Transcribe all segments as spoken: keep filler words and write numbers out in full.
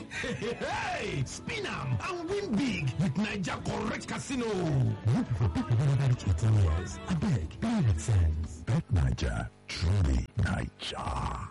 Hey, spin am and win big with Naija Correct Casino. Not for people who never reach eighteen years. I beg, play with sense. Bet Naija, truly Naija.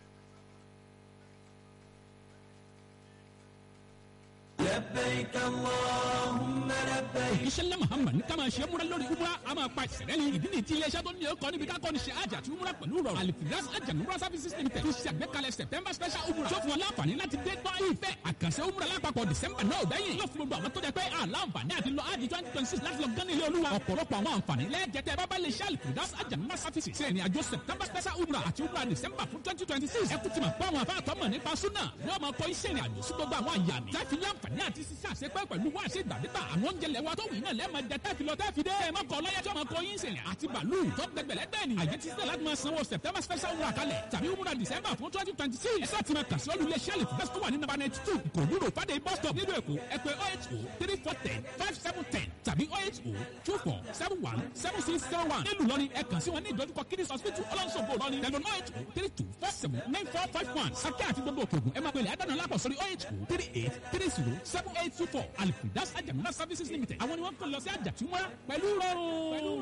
لبيك اللهم لبيك. Iṣẹ́ Muhammad ní ká máa ṣe múra lórí umra a máa pa ìṣẹ̀lẹ̀ ní ìdí ní ti iléeṣẹ́ tó ní ọkọ̀ níbi ká kọ́ ní ṣe àjà àti umra pẹ̀lú rọrùn. Al-Firdaus Hajj and Umrah Services Limited ti ṣe àgbékalẹ̀ September special umra. Tó fún wọn láǹfààní láti dé gbọ́ ìfẹ́ àkànṣe umra lápapọ̀ December náà bẹ́yìn. Yóò fún gbogbo àwọn tó jẹ pé àlàǹfààní àti lọ Hajj twenty twenty six láti lọ gán ilé olúwa. Ọ̀pọ̀lọpọ̀ àwọn àǹfààní lẹ́ẹ̀jẹ̀tẹ̀ bábá lè ṣe Al-Firdaus Hajj and Umrah Services. Ṣé ìrìn àjò September special umra àti umra December fún twenty twenty six. Ẹ kú ti mọ̀ pé àwọn afáàtọ́ mọ̀ nípa súnà. Wọ́n máa kọ́ iṣẹ́ ìrìn àjò sí gbogbo àwọn àyà mi. Táfi láǹfààní àti sísá àṣepẹ́ pẹ̀lú wá àṣẹ ìgbàdégbà àwọn oúnjẹ lẹ́wà tó wì náà lẹ́ẹ̀mọ jẹ tẹ́fi lọ tẹ́fi dé. ẹ má kọ lọ́yẹ́ tí ọmọ kọ yín sẹ̀rẹ̀ àti bàálù tó gbẹgbẹ̀lẹ́ bẹ́ẹ̀ ni. àyè ti sílẹ̀ láti máa sanwó September special umrah kalẹ̀ tàbí umrah December fún twenty twenty six. ẹ sá ti máa kà sí olùlé sẹ́ẹ̀lì fúnbẹ́sì tó wà ní number ninety two kò dúró fàdé bus stop nílùú Èkó ẹ pè oh eight oh three four ten five seven ten tàbí oh eight oh two four seven one seven six zero one. nílùú lọ́ni ẹ kàn sí wọn ní ìdojúkọ Kidis hospital ọlọ́nṣogbo lọ́ni tẹ̀lé oh eight oh three two four seven nine four five one. Sàkẹ́ àti gbogbo òkè ògùn ẹ máa pèlè àdánù lápò sórí oh eight oh three eight three zero seven eight two four. Al-Firdaus Hajj and Umrah Services Limited àwọn ni wọ́n kàn lọ sí àjàtúmọ̀ pẹ̀lú rọrùn.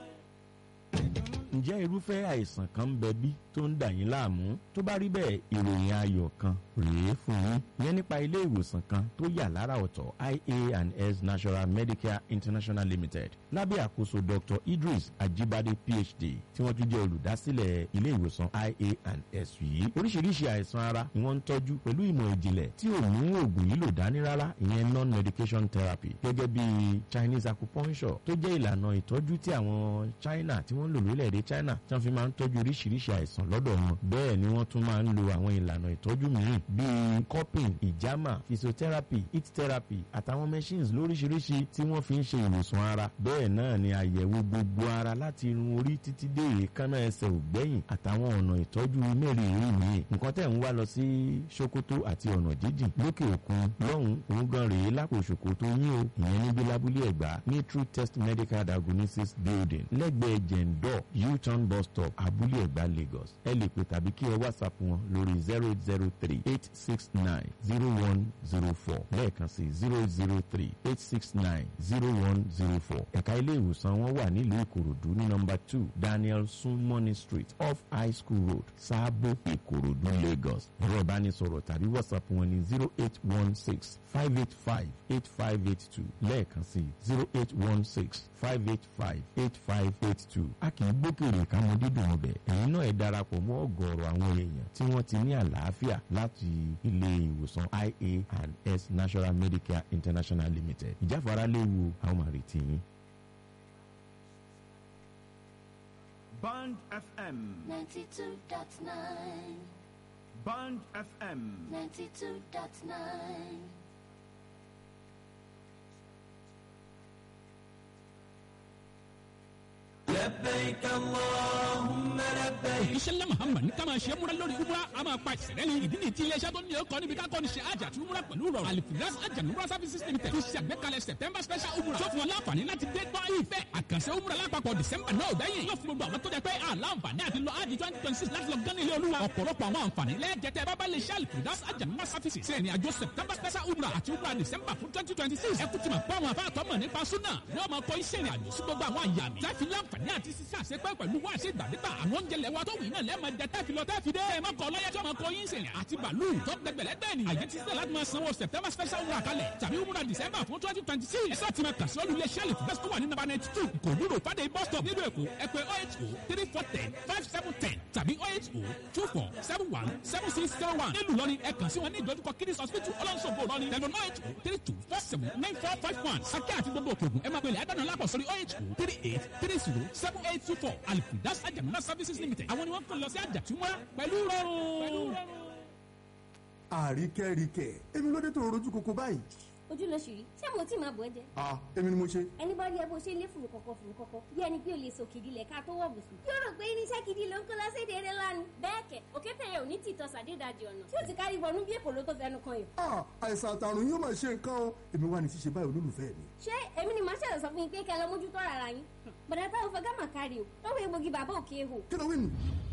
ǹjẹ́ irúfẹ́ àìsàn kan ń bẹ bí tó ń dà yín láàmú? tó bá rí bẹ́ẹ̀ ìròyìn ayọ̀ kan rèé fún yín yẹn nípa ilé ìwòsàn kan tó yà lára ọ̀tọ̀ I A and S National Medicare International Limited lábẹ́ àkóso Doctor Idris Ajibade P H D tí wọ́n tún jẹ́ olùdásílẹ̀ ilé ìwòsàn I A and S yìí. oríṣiríṣi àìsàn ara ni wọ́n ń tọ́jú pẹ̀lú ìmọ̀ ìjìnlẹ̀ tí ò mú oògùn lílò dání rárá, ìyẹn non-medication therapy, gẹ́gẹ́ bí Chinese acupuncture tó jẹ́ ìlànà ìtọ́jú tí àwọn China tí wọ́n ń lò lórílẹ̀‐èdè China tí wọ́n fi máa ń tọ́jú oríṣiríṣi àìsàn lọ́dọ̀ wọn. bẹ́ẹ̀ ni wọ́n tún máa ń lo àwọn ìlànà ìtọ́jú mìíràn bíi cupping, ìjàmà, physiotherapy, heat therapy àtàwọn machines lóríṣiríṣi tí wọ́n fi ń ṣe ìwòsàn ara. bẹ́ẹ̀ náà ni àyẹ̀wò gbogbo ara láti irun orí títí dé èékánná ẹsẹ̀ ògbẹ́yìn àtàwọn ọ̀nà ìtọ́jú mẹ́rìírí mi. nǹkan tẹ̀ ń wá lọ sí Sokoto àti ọ̀nà jíjìn lókè òkun lọ́hùn òun gan rèé lápò Sokoto yín o, ìyẹn níbi lábúlé Ẹ̀gbá ní True Test Medical Diagnosis Building lẹ́gbẹ̀ẹ́ Jendor U-turn bus stop Abúlé Ẹ̀gbá Lagos. ẹ lè pè tàbí kí ẹ WhatsApp wọn lórí zero eight zero three eight six nine zero one zero four lẹ́ẹ̀kan sí zero eight zero three eight six nine zero one zero four. ẹ̀ka ilé ìwòsàn wọn wà nílùú Ìkòròdú ní nọ́mbà two Daniel Sunmoney Street off High School Road Sábó Ìkòròdú Lagos. ẹ̀rọ ìbánisọ̀rọ̀ tàbí WhatsApp wọn ní zero eight one six five eight five eight five eight two lẹ́ẹ̀kan sí zero eight one six five eight five eight five eight two. a kì í gbókèrè káwọn dídùn ọbẹ̀ ẹ̀yin náà ẹ darapọ̀ mọ́ ọ̀gọ̀ọ̀rọ̀ àwọn èèyàn tí wọ́n ti ní àlàáfíà láti ilé ìwòsàn I A and S National Medicare International Limited. ìjáfara léwu àwọn àrètí yín. Band F M ninety-two point nine. Band F M ninety-two point nine. لبيك اللهم لبيك. Iṣẹ́ Muhammad ní ká máa ṣe múra lórí umra a máa pa ìṣẹ̀lẹ̀ ní ìdí ní ti iléeṣẹ́ tó ní ọkọ̀ níbi ká kọ́ ní ṣe àjà àti umra pẹ̀lú rọrùn. Al-Firdaus Hajj and Umrah Services Limited ti ṣe àgbékalẹ̀ September special umra tó fún wọn láǹfààní láti dé gbọ́ ìfẹ́ àkànṣe umra lápapọ̀ December náà bẹ́yìn. yóò fún gbogbo àwọn tó jẹ pé àlàǹfààní àti lọ Hajj twenty twenty six láti lọ gán ilé olúwa. ọ̀pọ̀lọpọ̀ àwọn àǹfààní lẹ́ẹ̀jẹ̀tẹ̀ bábá lè ṣe Al-Firdaus Hajj and Umrah Services. ṣe ìrìn àjò September special umra àti umra December fún twenty twenty six. ẹ kú ti mọ̀ pé àwọn afáàtọ́ mọ̀ nípa súnà wọ́n máa kọ́ iṣẹ́ ìrìn àjò sí gbogbo àwọn àyà mi. táfi láǹfààní àti sísá àṣepẹ́ pẹ̀lú wá àṣẹ ìgbàdégbà àwọn oúnjẹ lẹ́wà tó wì náà lẹ́ẹ̀mọ jẹ tẹ́fi lọ tẹ́fi dé. ẹ má kọ lọ́yẹ́ tí ọmọ kọ yín sẹ̀rẹ̀ àti bàálù tó gbẹgbẹ̀lẹ́ bẹ́ẹ̀ ni. àyè ti sílẹ̀ láti máa sanwó September special umrah kalẹ̀ tàbí umrah December fún twenty twenty six. ẹ sá ti máa kà sí olùlé sẹ́ẹ̀lì fúnbẹ́sì tó wà ní number ninety two kò dúró fàdé bus stop nílùú Èkó ẹ pè oh eight oh three four ten five seven ten tàbí oh eight oh two four seven one seven six zero one. nílùú lọ́ni ẹ kàn sí wọn ní ìdojúkọ Kidis hospital ọlọ́nṣogbo lọ́ni tẹ̀lé oh eight oh three two four seven nine four five one. Sàkẹ́ àti gbogbo òkè ògùn ẹ máa pèlè àdánù lápò sórí oh eight oh three eight three zero seven eight two four. Al-Firdaus Hajj and Umrah Services Limited àwọn ni wọ́n kàn lọ sí àjàtúmọ̀ pẹ̀lú rọrùn. àríkẹ́ríkẹ́ èmi ló dé tó rojú koko báyìí. ojú ló ṣì rí ṣé mo tí máa bọ̀ ẹ́ jẹ. ah èmi ni mo ṣe. ẹni bá rí ẹ bó ṣe ń lé fùrù kọ̀kọ̀ fùrù kọ̀kọ̀ bí ẹni pé o lè sòkè ìdílé ká tó wọ̀ bùsùn. yóò rò pé irinṣẹ́ gidi ló ń kó lọ séde eré lánàá. bẹ́ẹ̀ kẹ̀ òkè tẹ̀yẹ ò ní tìtọ́ sàdédàjì ọ̀nà tí ó ti kárí wọnú bí èkó ló tó fẹnu kan yìí. ah àìsàn àtàrùn yóò máa ṣe nǹkan o èmi wà ní ṣíṣe báyìí olólùfẹ́ mi. ṣé èmi ni màá ṣẹlẹ̀ sọ fún yín pé kẹ́ lọ mójútó ara yín. bọ̀dá táwọn fẹ́ gámà kárí o lọ́wọ́ egbògi bàbá òkè ehò. kí ló wí nù.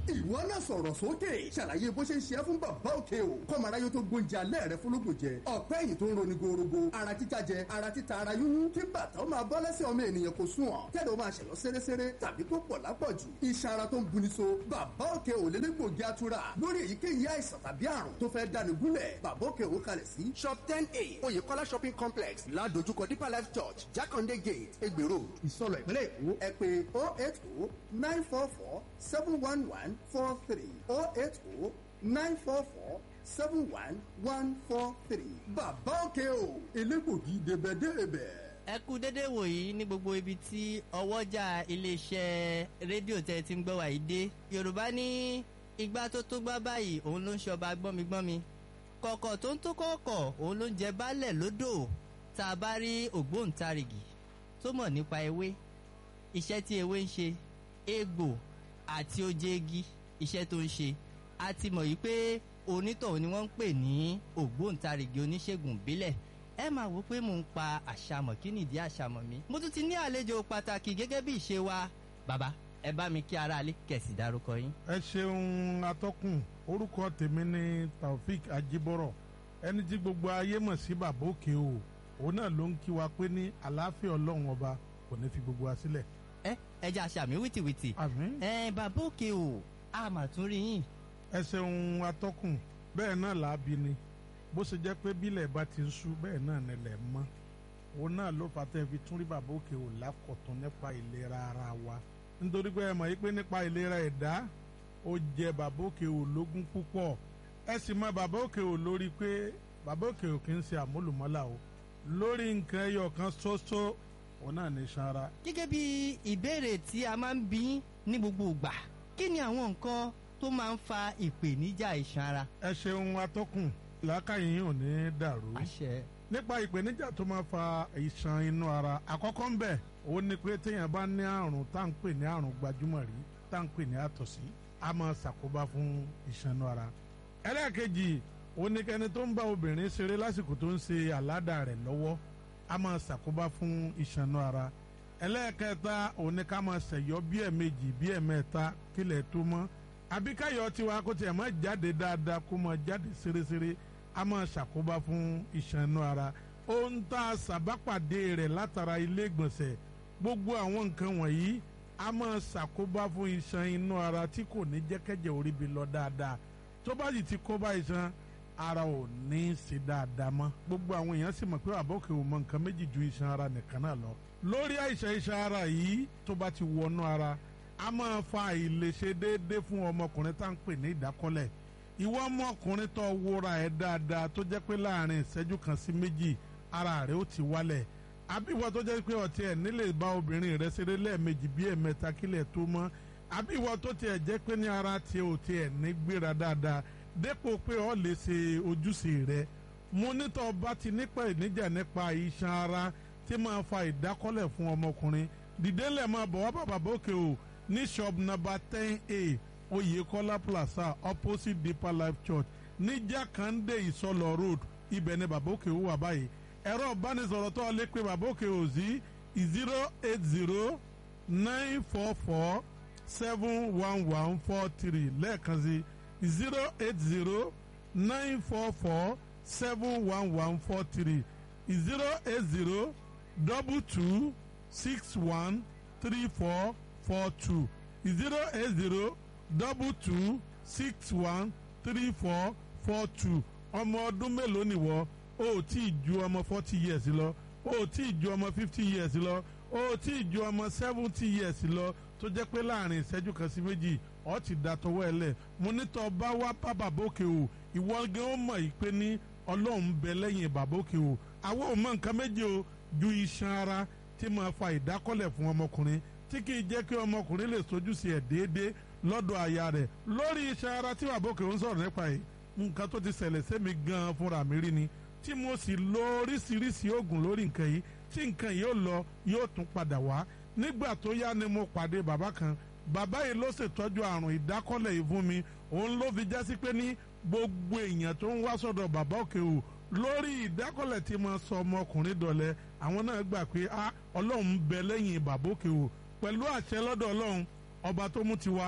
ìwọ náà sọ̀rọ̀ sókè ṣàlàyé bó ṣe ń ṣe é fún bàbá òkè o kọ́mọ aráyé tó gbóúnjẹ alẹ́ rẹ fúnlógún jẹ ọ̀pẹ́ ẹ̀yìn tó ń roni gorogo ara títa jẹ ara títa ara yúnyún kí bàtà ó máa bọ́ lẹ́sẹ̀ ọmọ ènìyàn kò sùn ọ̀ kẹ́lẹ́ ó máa ṣẹ̀yọ́ sẹ́rẹ́sẹ́rẹ́ tàbí tó pọ̀ lápọ̀jù iṣan ara tó ń buni so bàbá òkè ò lélẹ́gbògi atura lórí èyíkéyìí àìsàn tàbí àrùn tó fẹ́ dáni gúnlẹ̀ bàbá òkè ò kalẹ̀ sí shop ten a oyèkọ́lá shopping complex ládojúkọ deeper life church jákàndé gate egbè road ìsọlọ ìpínlẹ̀ èkó ẹ pè oh eight oh nine four four seven one one four three oh eight oh nine four four seven one one four three bàbá òkè o elégbògi débẹ̀débẹ̀. ẹ kú dédé wòyí ní gbogbo ibi tí ọwọ́jà iléeṣẹ́ rédíò tẹ́ ti ń gbọ́ wàyí dé yorùbá ní igbá tó tó gbá báyìí òun ló ń ṣọba gbọ́migbọ́mi kọ̀kọ̀ tó ń tó kọ̀ọ̀kọ̀ òun ló ń jẹ baálẹ̀ lódò tá a bá rí ògbóǹtarìgì tó mọ̀ nípa ewé iṣẹ́ tí ewé ń ṣe egbò àti oje igi iṣẹ́ tó ń ṣe a ti mọ̀ yìí pé onítọ̀hún ni wọ́n ń pè ní ògbóǹtarìgì oníṣègùn ìbílẹ̀ ẹ máa wò pé mò ń pa àṣàmọ̀ kí nìdí àṣàmọ̀ mi mo tún ti ní àlejò pàtàkì gẹ́gẹ́ bí ìṣe wa bàbá ẹ bá mi kí aráalé kẹ̀sì dárúkọ yín. ẹ ṣeun atọ́kùn orúkọ tèmi ni taofik ajibọrọ ẹni tí gbogbo ayé mọ̀ sí bàbá òkè o òun náà ló ń kí wa pé ní àlàáfíà ọlọ́run ọba kò ní fi gbogbo wa sílẹ̀. ẹ ẹ jẹ́ àṣàmì wìtìwìtì. àmín. ẹ bàbá òkè o a mà tún rí yín. ẹ ṣeun atọ́kùn bẹ́ẹ̀ náà làábi ni bó ṣe jẹ́ pé bílẹ̀ bá ti ń ṣú bẹ́ẹ̀ náà nílẹ̀ mọ́ òun náà ló fà tẹ́ fi tún rí bàbá òkè ò lákọ̀tún nípa ìlera ara wa nítorí pé ẹ mọ̀ yí pé nípa ìlera ẹ̀dá ó jẹ bàbá òkè ò lógún púpọ̀ ẹ sì mọ bàbá òkè ò lórí pé bàbá òkè ò kì í ṣe àmúlùmọ́là o lórí nǹkan ẹyọ kan ṣoṣo òun náà ní sanra. gẹ́gẹ́ bí ìbéèrè tí a máa ń bí ní gbogbo ìgbà kí ni àwọn nǹkan tó máa ń fa ìpèníjà iṣan ara. ẹ ṣeun atọ́kùn làákàyè yìí ò ní dàrú. àṣẹ. nípa ìpèníjà tó máa fa iṣan inú ara àkọ́kọ́ ń bẹ̀ ó ní pé téèyàn bá ní àrùn tá à ń pè ní àrùn gbajúmọ̀ rí tá à ń pè ní àtọ̀sí a máa ṣàkóbá fún iṣan inú ara. ẹlẹ́ẹ̀kejì ó ní kẹ́ni tó ń bá obìnrin ṣeré lásìkò tó ń ṣe àládà rẹ̀ lọ́wọ́ a máa ṣàkóbá fún iṣan inú ara. ẹlẹ́ẹ̀kẹta ó ní ká máa ṣẹ̀yọ́ bí ẹ̀ẹ̀mejì bí ẹ̀ẹ̀mẹ́ta kílẹ̀ tó mọ́ àbí káyọ̀ tiwa kó tiẹ̀ máa jáde dáadáa kó máa jáde ṣeréṣeré a máa ṣàkóbá fún iṣan inú ara ohun tá a ṣàbápàdé rẹ̀ látara ilé ìgbọ̀nsẹ̀ gbogbo àwọn nǹkan wọ̀nyí a máa ṣàkóbá fún iṣan inú ara tí kò ní jẹ́kẹ́jẹ́ orí bi lọ dáadáa tó bá sì ti kó bá iṣan ara ò ní í ṣe dáadáa mọ́ gbogbo àwọn èèyàn sì mọ̀ pé àbọ̀kẹ́ ò mọ nǹkan méjì ju iṣan ara nìkan náà lọ lórí àìsàn iṣan ara yìí tó bá ti wọnú ara a máa fa àìlèṣe déédéé fún ọmọkùnrin tá à ń pè ní ìdákọ́lẹ̀ ìwọ ọmọkùnrin tó wúra ẹ̀ dáadáa tó jẹ́ pé láàrin ìṣẹ́jú kan sí méjì ara rẹ̀ ó ti wálẹ̀ àbí ìwọ tó jẹ́ pé ọtí ẹ̀ nílè bá obìnrin rẹ̀ ṣeré lẹ́ẹ̀mejì bí ẹ̀mẹ́ta kílẹ̀ tó mọ́ àbí ìwọ tó tiẹ̀ jẹ́ pé ní ara tiẹ̀ ò tiẹ̀ ní gbéra dáadáa dépò pé o lè ṣe ojúṣe rẹ̀ mo nítọ́ bá ti nípa ìníjà nípa iṣan ara tí máa fa ìdákọ́lẹ̀ fún ọmọkùnrin dìdélẹ̀ máa bọ̀ wá bàbá bókè o ní shop number ten a Oyèkọ́lá plaza opposite Deeper Life Church ní Jákàndé Ìsọlọ road ibẹ̀ ni bàbá òkè wà báyìí ẹ̀rọ ìbánisọ̀rọ̀ tó lè pe bàbá òkè ò sí zero eight zero nine four four seven one one four three lẹ́ẹ̀kan sí zero eight zero nine four four seven one one four three zero eight zero double two six one three four four two zero eight zero double two six one three four four two ọmọ ọdún mélòó nìwọ o ò tí ì ju ọmọ forty years lọ o ò tí ì ju ọmọ fifty years lọ o ò tí ì ju ọmọ seventy years lọ tó jẹ́ pé láàrin ìṣẹ́jú kan sí méjì ọ ti da tọwọ́ ẹ lẹ̀ mo ní tọ́ bá wá bá bàbá òkè o ìwọ gan ó mọ̀ pé ní ọlọ́run bẹ lẹ́yìn bàbá òkè o àwọn ò mọ nǹkan méje o ju iṣan ara tí máa fa ìdákọ́lẹ̀ fún ọmọkùnrin tí kì í jẹ́ kí ọmọkùnrin lè sojúṣe ẹ̀ déédéé lọ́dọ̀ aya rẹ̀ lórí iṣan ara tí bàbá òkè ń sọ̀rọ̀ nípa yìí nǹkan tó ti ṣẹlẹ̀ sẹ́mi gan-an fúnra mi rí ni tí mo sì lo oríṣiríṣi oògùn lórí nǹkan yìí tí nǹkan yìí ó lọ yóò tún padà wá nígbà tó yá ni mo pàdé bàbá kan bàbá yìí ló ṣètọ́jú àrùn ìdákọ́lẹ̀ yìí fún mi òun ló fi jásí pé ní gbogbo èèyàn tó ń wá sọ́dọ̀ bàbá òkè o lórí ìdákọ́lẹ̀ tí mo sọ ọmọkùnrin dọ̀lẹ́ àwọn náà gbà pé a ọlọ́run ń bẹ lẹ́yìn bàbá òkè o pẹ̀lú àṣẹ lọ́dọ̀ ọlọ́run ọba tó mú tiwa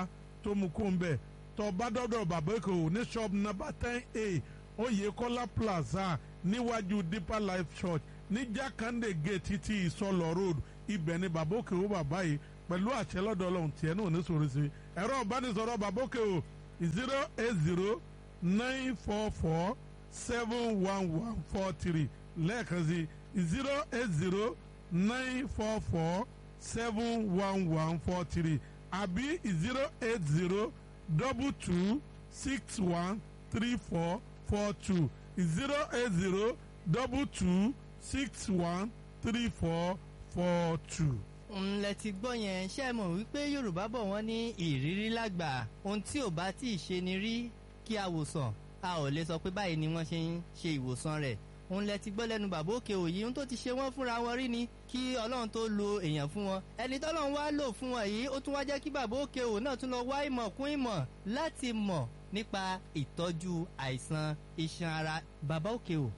tó mú kó ń bẹ̀ tó bá dọ́dọ̀ bàbá òkè o ní shop number ten a Oyèkọ́lá plaza níwájú Deeper Life Church ní Jákàndé gate títí Ìsọlọ road ibẹ̀ ni bàbá òkè o bàbá yìí pẹ̀lú àṣẹ lọ́dọ̀ Ọlọ́run tiẹ̀ náà ní sòrò sí ẹ̀rọ ìbánisọ̀rọ̀ bàbá òkè o zero eight zero nine four four seven one one four three lẹ́ẹ̀kan sí zero eight zero nine four four seven one one four three àbí zero eight zero double two six one three four four two zero eight zero double two six one three four four two. ńlẹ̀ ti gbọ́ yẹn ṣe é mọ̀ wípé Yorùbá bọ̀ wọ́n ní ìrírí lágbà ohun tí ò bá tí ì ṣe ni rí kí a wòsàn a ò lè sọ pé báyìí ni wọ́n ṣe ń ṣe ìwòsàn rẹ̀ òun lẹ ti gbọ́ lẹ́nu bàbá òkè òyì ohun tó ti ṣe wọ́n fúnra wọn rí ni kí Ọlọ́run tó lo èèyàn fún wọn ẹni tọ́lọ́run wá lò fún wọn yìí ó tún wá jẹ́ kí bàbá òkè òyì náà tún lọ wá ìmọ̀ kún ìmọ̀ láti mọ̀ nípa ìtọ́jú àìsàn iṣan ara bàbá òkè òyì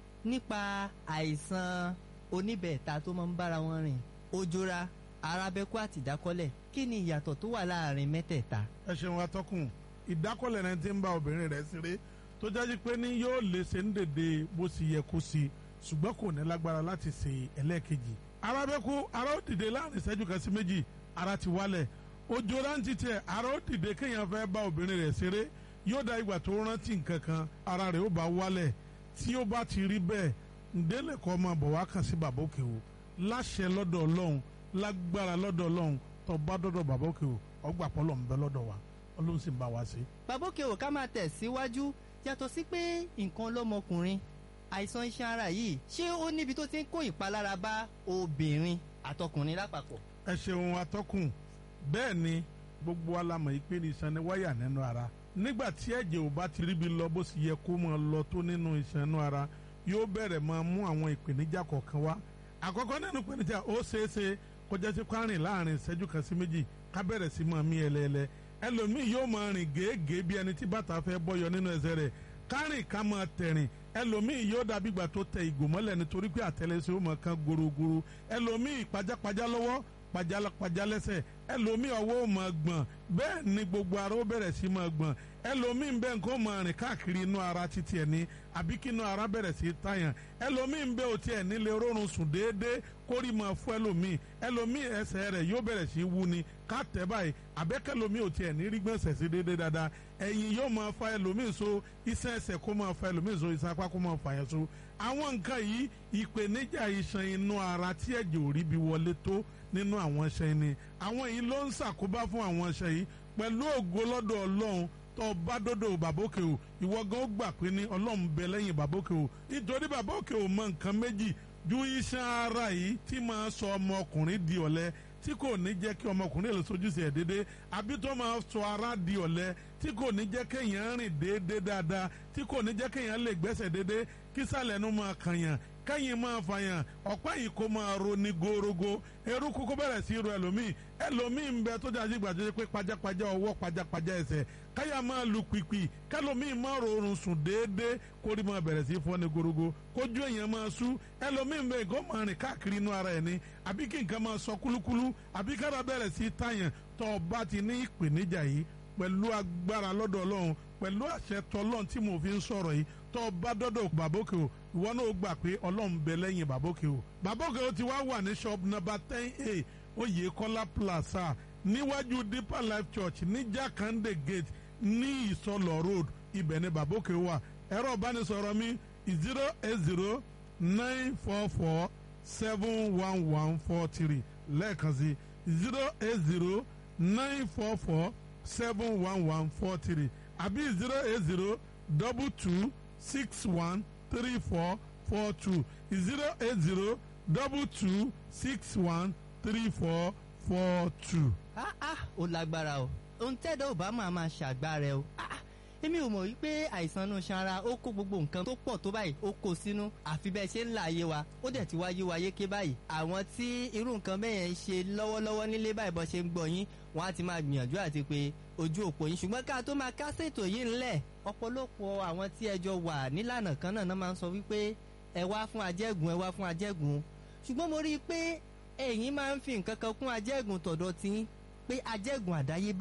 nípa àìsàn oníbẹ̀ẹ̀ta tó máa ń bára wọn rìn ojora arábẹ́kú àti ìdákọ́lẹ̀ kí ni ìyàtọ̀ tó wà láàrin mẹ́tẹ̀ẹ̀ta. ẹ ṣeun atọ́kùn ìdákọ́lẹ̀ rẹ ti ń bá obìnrin rẹ̀ ṣeré tó jáde pé ní yóò lè ṣe ń dèdè bó sì yẹ kó sí ṣùgbọ́n kò ní lágbára láti ṣe ẹlẹ́ẹ̀kejì. arábẹ́kú ara ó dìde láàrin ìṣẹ́jú kan sí méjì ara ti wálẹ̀ ojora ń titẹ̀ ara ó dìde kéèyàn fẹ́ bá obìnrin rẹ̀ ṣeré yóò da ìgbà tó rántí nǹkan kan ara rẹ̀ ó bá wálẹ̀ tí ó bá ti rí bẹ́ẹ̀ ǹdẹ́lẹ̀ kọ́ máa bọ̀ wá kàn sí bàbá òkè o láṣẹ lọ́dọ̀ Ọlọ́run lágbára lọ́dọ̀ Ọlọ́run tó bá dọ́dọ̀ bàbá òkè o ọgbà pọ́lọ̀ ń bẹ lọ́dọ̀ wa Ọlọ́run sì ń bá wa ṣe. bàbá òkè o ká máa tẹ̀ síwájú yàtọ̀ sí pé nǹkan lọ́mọkùnrin àìsàn iṣan ara yìí ṣé ó níbi tó ti ń kó ìpalára bá obìnrin àtọkùnrin lápapọ̀. ẹ ṣeun atọ́kùn bẹ́ẹ̀ ni gbogbo alamọ̀ yìí pé ní iṣan ni wáyà nínú ara nígbà tí ẹ̀jẹ̀ ò bá ti ríbi lọ bó sì yẹ kó máa lọ tó nínú iṣan inú ara yóò bẹ̀rẹ̀ máa mú àwọn ìpèníjà kọ̀ọ̀kan wá àkọ́kọ́ nínú ìpèníjà ó ṣeéṣe kọjá sí kwárìn láàrin ìṣẹ́jú kan sí méjì ká bẹ̀rẹ̀ sí máa mí ẹlẹ́ẹ̀lẹ́ ẹlòmíì yóò máa rìn gèégèé bí ẹni tí bàtà fẹ́ bọ́yọ nínú ẹsẹ̀ rẹ̀ kárìn ká máa tẹ̀rìn ẹlòmíì yóò dàbí ìgbà tó tẹ ìgò mọ́lẹ̀ nítorí pé àtẹlẹsẹ̀ ó máa kan gorogoro ẹlòmíì pajápajá lọ́wọ́ pajápajá lẹ́sẹ̀ ẹlòmíì ọwọ́ ó máa gbọ̀n bẹ́ẹ̀ ni gbogbo ara ó bẹ̀rẹ̀ sí máa gbọ̀n ẹlòmíì ń bẹ nǹkan ó máa rìn káàkiri inú ara títí ẹ̀ ní àbí kí inú ara bẹ̀rẹ̀ sí tàyàn ẹlòmíì ń bẹ òtí ẹ̀ nílé rọrùn sùn déédéé kórì máa fún ẹlòmíì ẹlòmíì ẹsẹ̀ rẹ̀ yóò bẹ̀rẹ̀ sí wú ni ká tẹ̀ báyìí àbẹ́kẹ́lòmíì òtí ẹ̀ ní rí gbọ̀nsẹ̀ sí déédéé dáadáa ẹ̀yìn yóò máa fa ẹlòmíì so iṣan ẹsẹ̀ kó máa fa ẹlòmíì so iṣan apá kó máa fa yẹn so àwọn nǹkan yìí ìpèníjà iṣan inú ara tí ẹ̀jẹ̀ ò rí bí wọlé tó nínú àwọn iṣan ni àwọn yìí ló ń ṣàkóbá fún àwọn iṣan yìí pẹ̀lú ògo lọ́dọ̀ Ọlọ́run tó bá dọ́dọ̀ bàbókè o ìwọ gan ó gbà pé ní Ọlọ́run bẹ lẹ́yìn bàbókè o nítorí bàbókè o mọ nǹkan méjì ju iṣan ara yìí tí máa sọ ọmọkùnrin di ọ̀lẹ tí kò ní jẹ́ kí ọmọkùnrin lè sojúṣe ẹ̀ déédéé àbí tó máa sọ ara di ọ̀lẹ tí kò ní jẹ́ kéèyàn rìn déédéé dáadáa tí kò ní jẹ́ kéèyàn lè gbẹ́sẹ̀ déédéé kí sàlẹ̀ nu máa kànyàn kẹ́yìn máa fàyàn ọ̀pá yìí kó máa ro ní gorogo eruku kó bẹ̀rẹ̀ sí ro ẹlòmíì ẹlòmíì ń bẹ tó jáde gbàdúrà pé pajápajá ọwọ́ pajápajá ẹsẹ̀ káyà máa lu pìpì kẹlòmíì máa rọrùn sùn déédéé kórì máa bẹ̀rẹ̀ sí fọ́ ní gorogo kójú èèyàn máa sú ẹlòmíì ń bẹ nǹkan máa rìn káàkiri inú ara ẹ̀ ní àbí kí nǹkan máa sọ kúlúkúlú àbí kára bẹ̀rẹ̀ sí tàyàn tó o bá ti ní ìpèníjà yìí pẹ̀lú agbára lọ́dọ̀ Ọlọ́run pẹ̀lú àṣẹ tọ́lọ́run tí mo fi ń sọ̀rọ̀ yìí tó o bá dọ́dọ̀ bàbókè o ìwọ náà gbà pé Ọlọ́run bẹ lẹ́yìn bàbókè o bàbókè o ti wá wà ní shop number ten a Oyèkọ́lá plaza níwájú Deeper Life Church ní Jákàndé gate ní Ìsọlọ road ibẹ̀ ni bàbókè wà ẹ̀rọ ìbánisọ̀rọ̀ mi zero eight zero nine four four seven one one four three lẹ́ẹ̀kan sí zero eight zero nine four four seven one one four three àbí zero eight zero double two six one three four four two zero eight zero double two six one three four four two. ah ah ó lágbára o ohun tẹ́dọ̀ ò bá máa máa ṣàgbára ẹ o ah ah èmi ò mọ̀ wípé àìsàn inú ṣanra ó kó gbogbo nǹkan tó pọ̀ tó báyìí ó kó sínú àfi bẹ́ẹ̀ ṣe ń là ayé wa ó dẹ̀ ti wáyé wa yéké báyìí àwọn tí irú nǹkan bẹ́ẹ̀ yẹn ń ṣe lọ́wọ́lọ́wọ́ nílé báyìí bọ́ ṣe ń gbọ́ yín wọ́n á ti máa gbìyànjú àti pé ojú òpó yín ṣùgbọ́n ká tó máa kásẹ̀ ètò yìí ńlẹ̀ ọ̀pọ̀lọpọ̀ àwọn tí ẹjọ́ wà nílànà kan náà máa ń sọ wípé ẹ wá fún ajẹ́gùn ẹ wá fún ajẹ́gùn ṣùgbọ́n mo rí i pé ẹ̀yin máa ń fi nǹkan kan kún ajẹ́gùn tọ̀dọ̀ tí pé ajẹ́gùn àdáyébá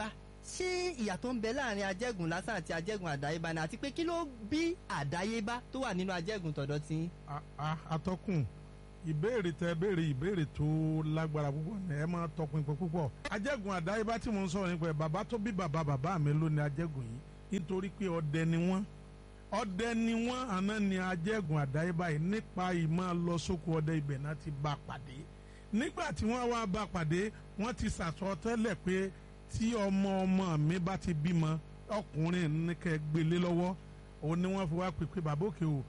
ṣé ìyàtọ̀ ń bẹ láàrin ajẹ́gùn lásán àti ajẹ́gùn àdáyébá ni àti pé kí ló bí àdáyébá tó wà nínú ajẹ́gùn tọ̀dọ̀ tí. atọ́kùn ìbéèrè tẹ béèrè ìbéèrè tó lágbára púpọ̀ ní ẹ máa tọkùn ìpè púpọ̀. ajẹ́gùn àdáyébá tí mo ń sọ̀rọ̀ nípa ẹ̀ bàbá tó bí bàbá bàbá mi ló ní ajẹ́gùn yìí nítorí pé ọdẹ ni wọ́n ọdẹ ni wọ́n àná ni ajẹ́gùn àdáyébá yìí nípa ìmọ̀ lọ sóko ọdẹ ibẹ̀ náà ti bá pàdé nígbà tí wọ́n wá bá pàdé wọ́n ti sàsọ tẹ́lẹ̀ pé tí ọmọ ọmọ mi bá ti bímọ ọkùnrin ní kẹ́ gbélé lọ́wọ́ òun ni wọ́n fi wá pèpè bàbá òkè o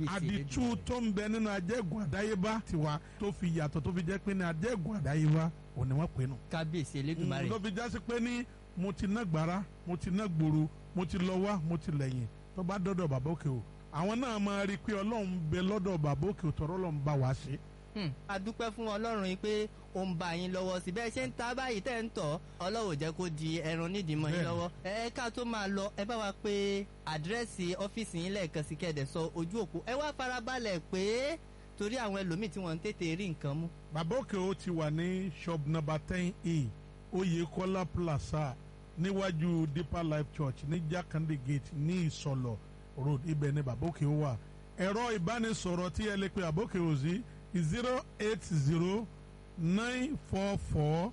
àdìtú tó ń bẹ nínú ajẹ́gùn àdáyébá tiwa tó fi yàtọ̀ tó fi jẹ́ pé ní ajẹ́gùn àdáyébá òun ni wọ́n pè nù. kábíyèsí elédùnmarè. ló fi jásí pé ní mo ti ná gbàrà mo ti ná gbòòrò mo ti lọ wá mo ti lẹ́yìn tó bá dọ́dọ̀ bàbá òkè o àwọn náà máa rí i pé ọlọ́run bẹ lọ́dọ̀ bàbá òkè o tọ̀rọ̀ ọlọ́run bá wá ṣe. a dúpẹ́ fún ọlọ́run yìí pé ó ń bá yín lọ́wọ́ sí bẹ́ẹ̀ ṣe ń ta báyìí tẹ́ ń tọ̀ ọlọ́run jẹ́ kó di ẹran nídìí mọ́ yín lọ́wọ́. ẹ ká tó máa lọ ẹ bá wa pé àdírẹ́sì ọ́fíìsì yín lẹ́ẹ̀kan sí kẹ́ẹ̀dẹ̀ sọ ojú òpó ẹ wá farabalẹ̀ pé torí àwọn ẹlòmíì tí wọ́n ń tètè rí nǹkan mú. bàbá òkè o ti wà ní shop number ten e Oyèkọ́lá plaza níwájú Deeper Life Church ní Jakande Gate ní Ìsọlọ̀ road ibẹ̀ ni bàbá òkè o wà. ẹ̀rọ ìbánisọ̀rọ̀ tí ẹ lè pe bàbá òkè o sí zero eight zero nine four four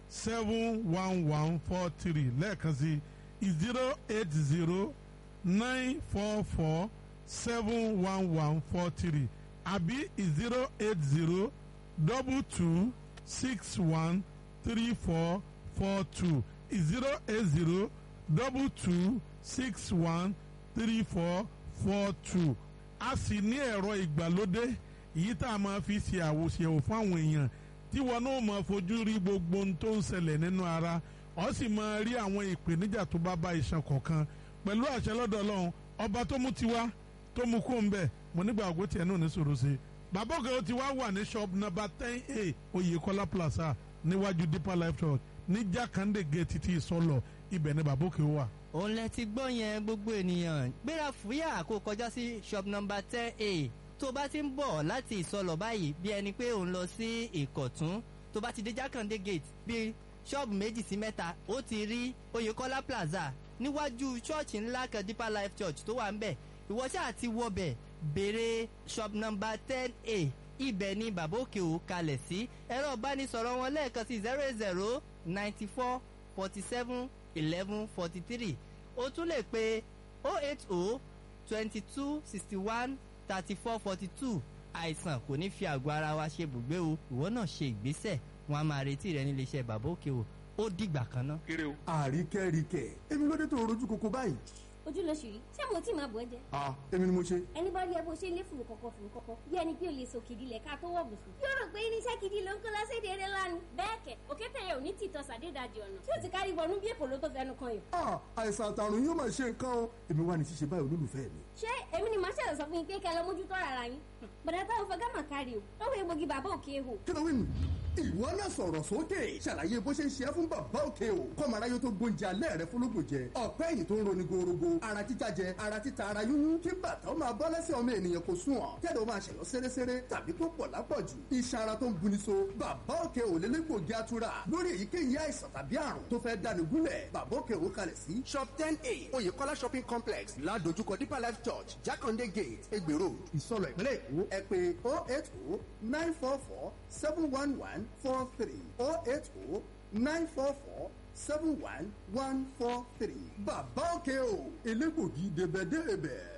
seven one one four three lẹ́ẹ̀kan sí zero eight zero nine four four seven one one four three àbí zero eight zero double two six one three four four two zero eight zero double two six one three four four two. a sì ní ẹ̀rọ ìgbàlódé èyí tá a máa fi ṣe àwòṣe fún àwọn èèyàn tí wọn náà máa fojú rí gbogbo ohun tó ń ṣẹlẹ̀ nínú ara ó sì máa rí àwọn ìpèníjà tó bá bá iṣan kọ̀ọ̀kan pẹ̀lú àṣẹ lọ́dọ̀ Ọlọ́run ọba tó mú tiwa tó mú kó ń bẹ̀ mo nígbà àgọ́ tiẹ̀ náà ní sòrò sí i. bàbá òkè ó ti wá wà ní shop number ten a Oyèkọ́lá plaza níwájú Deeper Life Church ní Jakande Gate ti Ìsọlọ̀ ibẹ̀ ni bàbá òkè wà. òun lẹ ti gbọ́ yẹn gbogbo ènìyàn gbéra fúyà kó kọjá sí shop number ten a tó bá ti ń bọ̀ láti Ìsọlọ̀ báyìí bí ẹni pé òun lọ sí Ìkọ̀tún tó bá ti dé Jakande Gate bí ṣọ́ọ̀bù méjì sí mẹ́ta ó ti rí Oyèkọ́lá plaza níwájú ṣọ́ọ̀ṣì ńlá kan Deeper Life Church tó wà ń bẹ̀ ìwọ ṣáà ti wọbẹ̀ béèrè shop number ten a ibẹ̀ ni bàbá òkè ò kalẹ̀ sí ẹ̀rọ ìbánisọ̀rọ̀ wọn lẹ́ẹ̀kan sí zero eight zero ninety four forty seven eleven forty three o tún lè pe oh eight oh twenty two sixty one thirty four forty two àìsàn kò ní fi àgọ́ ara wa ṣe bùgbé o ìwọ náà ṣe ìgbésẹ̀ wọn a máa retí rẹ nílé iṣẹ́ bàbá òkè o ó dìgbà kan ná. àríkẹ́ríkẹ́ èmi ló dé tó rojú koko báyìí. ojú lóṣù yìí ṣé mo tí máa bọ̀ ẹ́ jẹ́. ah èmi ni mo ṣe. ẹni bá rí ẹ bó ṣe lé fùrù kọ̀kọ̀ fùrù kọ̀kọ̀ bí ẹni pé o lè so kìdí lẹ̀ ká tó wọ̀ bùsùn. yóò rò pé irinṣẹ́ kìdí ló ń kó lọ́sẹ̀ dèrè lánàá. bẹ́ẹ̀ kẹ̀ òkété yẹn ò ní tìtọ́ sàdédàjì ọ̀nà tí ó ti kárí wọnú bí èpò ló tó fẹnu kan yìí. ah àìsàn àtàrùn yóò máa ṣe nǹkan o èmi wà ní ṣíṣe báyìí olólùfẹ́ mi. ṣé èmi ni màá ṣẹlẹ̀ sọ fún yín pé kẹ́ lọ mójútó ara yín. bàdà táwọn fẹ́ gámà kárí o lọ́wọ́ egbògi bàbá òkè ehò. kí ló wí nù. ìwọ náà sọ̀rọ̀ sókè ṣàlàyé bó ṣe ń ṣe é fún bàbá òkè o kọ́mọ aráyé tó gbóúnjẹ alẹ́ rẹ fúnlógún jẹ ọ̀pẹ́ ẹ̀yìn tó ń roni gorogo ara títa jẹ ara títa ara yúnyún kí bàtà ó máa bọ́ lẹ́sẹ̀ ọmọ ènìyàn kò sùn ọ̀ kẹ́dọ̀ máa ṣẹ̀yọ́ sẹ́rẹ́sẹ́rẹ́ tàbí tó pọ̀ lápọ̀jù iṣan ara tó ń buni so bàbá òkè ò lélẹ́gbògi atura lórí èyíkéyìí àìsàn tàbí àrùn tó fẹ́ dáni gúnlẹ̀ bàbá òkè ò kalẹ̀ sí shop ten a Oyèkọ́lá shopping complex ládojúkọ Deeper Life Church Jakande Gate Egbe Road Ìsọlọ̀ ìpínlẹ̀ Èkó ẹ pè oh eight oh nine four four seven one one four three oh eight oh nine four four seven one one four three bàbá òkè o elégbògi débẹ̀débẹ̀.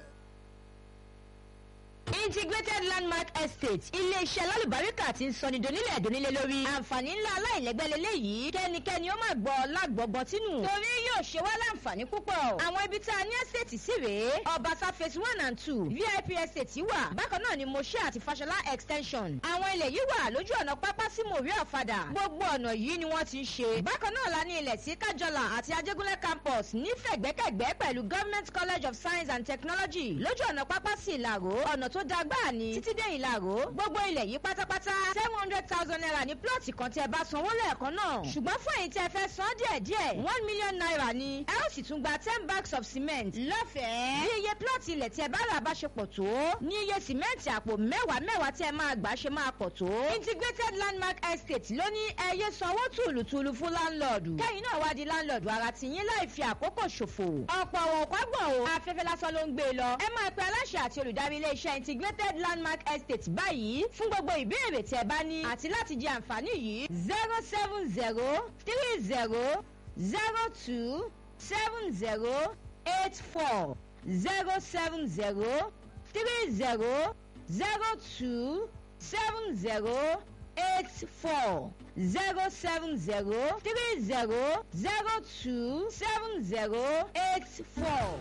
integrated landmark estate iléeṣẹ́ alálùbáríkà tí ń sọni donílẹ̀ donílé lórí àǹfààní ńlá aláìlẹ́gbẹ́lélẹ́ yìí kẹ́nikẹ́ni ó máa gbọ́ lágbọ̀gbọ́ tínú torí yóò ṣe wá láǹfààní púpọ̀ àwọn ibi tá a ní estate sí rèé ọbaṣá phase one and two vip estate wà bákan náà ni moshe àti fashola extension àwọn ilẹ̀ yìí wà lójú ọ̀nà pápá sí mòrí ọ̀fadà gbogbo ọ̀nà yìí ni wọ́n ti ń ṣe bákan náà la ní ilẹ̀ sí kájọlà àti ajégúnlẹ̀ campus nífẹ̀gbẹ́kẹ̀gbẹ́ pẹ̀lú government college of science and technology lójú ọ̀nà pápá sí ìlàró ọ̀nà tó dágbà ní títí dé ìlàró gbogbo ilẹ̀ yìí pátápátá seven hundred thousand naira ní plọ́ọ̀tì kan tí ẹ bá sanwó lẹ́ẹ̀kan náà ṣùgbọ́n fún èyí tí ẹ fẹ́ san díẹ̀díẹ̀ one million naira ni ẹ ó sì tún gba ten bags of cement lọ́fẹ̀ẹ́ bí iye plọ́ọ̀tì ilẹ̀ tí ẹ bá rà bá ṣe pọ̀ tó ní iye sìmẹ́ǹtì àpò mẹ́wàá mẹ́wàá tí ẹ máa gbà ṣe máa pọ̀ tó integrated landmark estate ló ní ẹyẹ sanwó tùlùtùlù fún láńlọ́ọ̀dù kẹ́yìn náà wá di láńlọ́ọ̀dù ara ti yín láì fi àkókò ṣòfò ọ̀pọ̀ òkọ́gbọ̀n o afẹ́fẹ́ lásán ló ń gbé e lọ ẹ máa pe aláṣẹ àti olùdarí iléeṣẹ́ integrated landmark estate báyìí fún gbogbo ìbéèrè tí ẹ bá ní àti láti jẹ àǹfààní yìí zero seven zero three zero zero two seven zero eight four zero seven zero three zero zero two seven zero eight four zero seven zero three zero zero two seven zero eight four.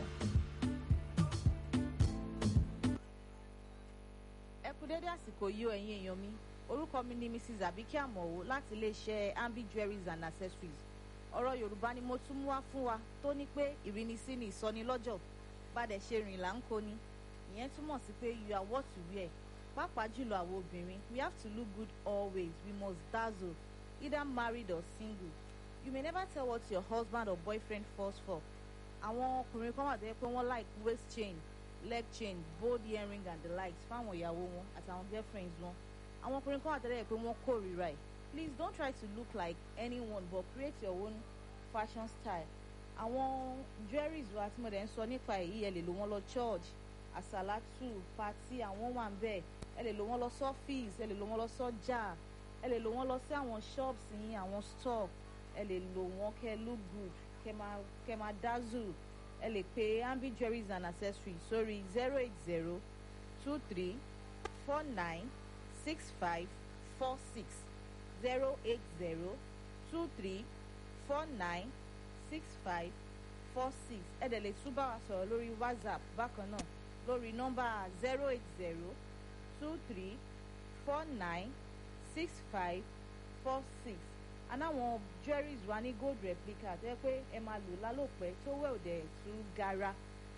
ẹ kú dédé àsìkò yìí o ẹ̀yin èèyàn mi orúkọ mi ni mrs abike amowo láti iléeṣẹ́ ambi jewelries and accessories ọ̀rọ̀ yorùbá ni mo tún mú wá fún wa tó ní pé ìrínisí ni ìsọnilọ́jọ̀ bàdẹ̀ ṣe rìn là ń kó ni ìyẹn túmọ̀ sí pé you are what you wear pàápàá jùlọ àwọn obìnrin we have to look good always we must dazzle either married or single you may never tell what your husband or boyfriend falls for àwọn ọkùnrin kan wà tó yẹ pé wọ́n like waist chain leg chain bold earring and the likes fáwọn ìyàwó wọn àtàwọn girlfriends wọn àwọn ọkùnrin kan wà tó yẹ pé wọ́n kórìíra ẹ̀ please don't try to look like anyone but create your own fashion style àwọn jewelries wa tí mo dẹ̀ ń sọ nípa èyí ẹ lè lò wọ́n lọ church àsàlátù pati àwọn wà ń bẹ̀ ẹ lè lò wọ́n lọ sọ́fíìsì ẹ lè lò wọ́n lọ sọ́jà ẹ lè lò wọ́n lọ sí àwọn shops yín àwọn store ẹ lè lò wọ́n kẹ́ look good kẹ́ máa kẹ́ máa dazzle ẹ lè pe ambi jewelries and accessories sórí zero eight zero two three four nine six five four six zero eight zero two three four nine six five four six ẹ dẹ̀ lè tún bá wa sọ̀rọ̀ lórí whatsapp bákan náà lórí nọ́mbà zero eight zero two three four nine six five four six anáwọn jewelries wa ní gold replica tó yẹ pé ẹ máa lò lálòpẹ́ tó wẹ̀ òdẹ̀ tún gara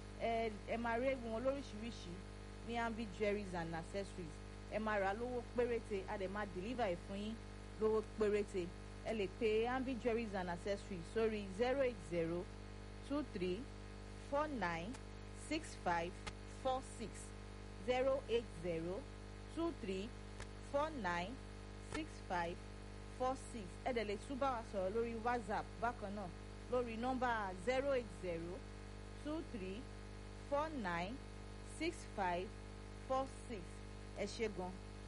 ẹ ẹ máa rí wọn lóríṣiríṣi ní ambi jewelries and accessories ẹ máa rà lówó péréte a dẹ̀ máa deliver ẹ̀ fún yín lówó péréte ẹ lè pe ambi jewelries and accessories sórí zero eight zero two three four nine six five four six zero eight zero two three four nine six five four six ẹ dẹ̀ lè tún bá wa sọ̀rọ̀ lórí whatsapp bákan náà lórí nọ́mbà zero eight zero two three four nine six five four six ẹ ṣé gan.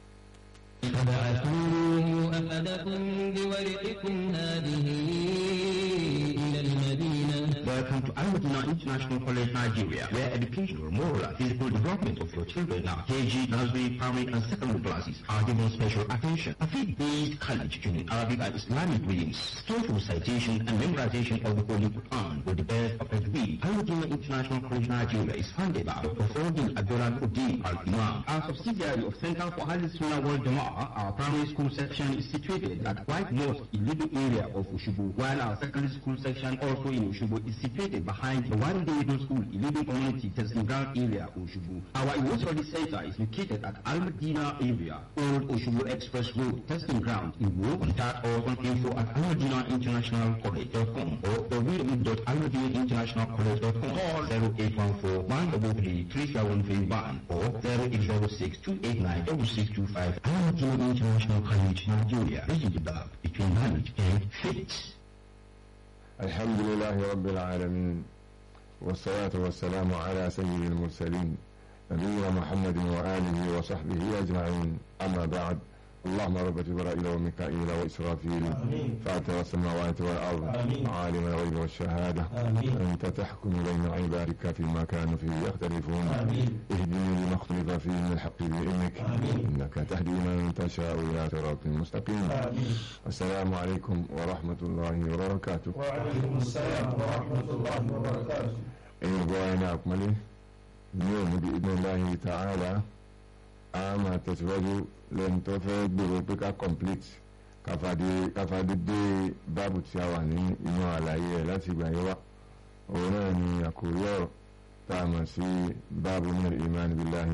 فبعثوا أحدكم بورقكم هذه إلى المدينة. Welcome to Al-Madina International College, Nigeria, where educational, moral, and physical development of your children now, K G, nursery, primary, and secondary classes are given special attention. A faith-based college tuning Arabic and Islamic readings, skillful citation and memorization of the Holy Quran with the best of every. Al-Madina International College, Nigeria is founded by Doctor Fawdin Abdullah Al-Imam. Our subsidiary of Center for Ahlul Sunnah Wal Jama'ah, our primary school section is situated at White Mosque in Little area of Oshubu, while our secondary school section also in Oshubu is situated behind the one day middle school in Little Community Testing Ground area, Oshubu. Our Iwo Study Center is located at Al-Madina area, Old Oshubu Express Road, Testing Ground in Wo. Contact us on info at almadina international college dot com or w w w dot almadina international college dot com. Call zero eight one four one three three three seven three one or zero eight zero six two eight nine six six two five. Al-Madina International College, Nigeria, bridging the gap between knowledge and faith. الحمد لله رب العالمين والصلاة والسلام على سيد المرسلين نبينا محمد وآله وصحبه أجمعين أما بعد اللهم رب جبرائيل وميكائيل وإسرافيل فاطر السماوات والأرض عالم الغيب والشهادة أنت تحكم بين عبادك فيما كانوا فيه يختلفون اهدني لما اختلف فيه من الحق بإذنك إنك تهدي من تشاء إلى صراط مستقيم. السلام عليكم ورحمة الله وبركاته. وعليكم السلام ورحمة الله وبركاته. إن قوينا أكمله اليوم بإذن الله تعالى أما تسوجوا lẹ́yìn tó fẹ́ gbèrò pé ká complete káfàdé dé báàbù tí a wà ní inú àlàyé ẹ̀ láti ìgbà yẹn wá òun náà ni àkórí ọ̀rọ̀ tá a mọ̀ sí báàbù ní al-iman billahi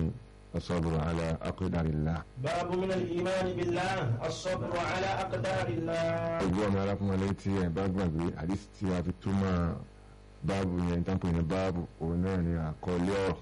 الصبر على أقدار الله. باب من الإيمان بالله الصبر على أقدار الله. ẹgbẹ́ ọmọ arákùnrin létí ẹ̀ bá gbàgbé àdìsí tí a fi túmọ̀ báàbù yẹn tán pè ní báàbù òun náà ni àkọlé ọ̀rọ̀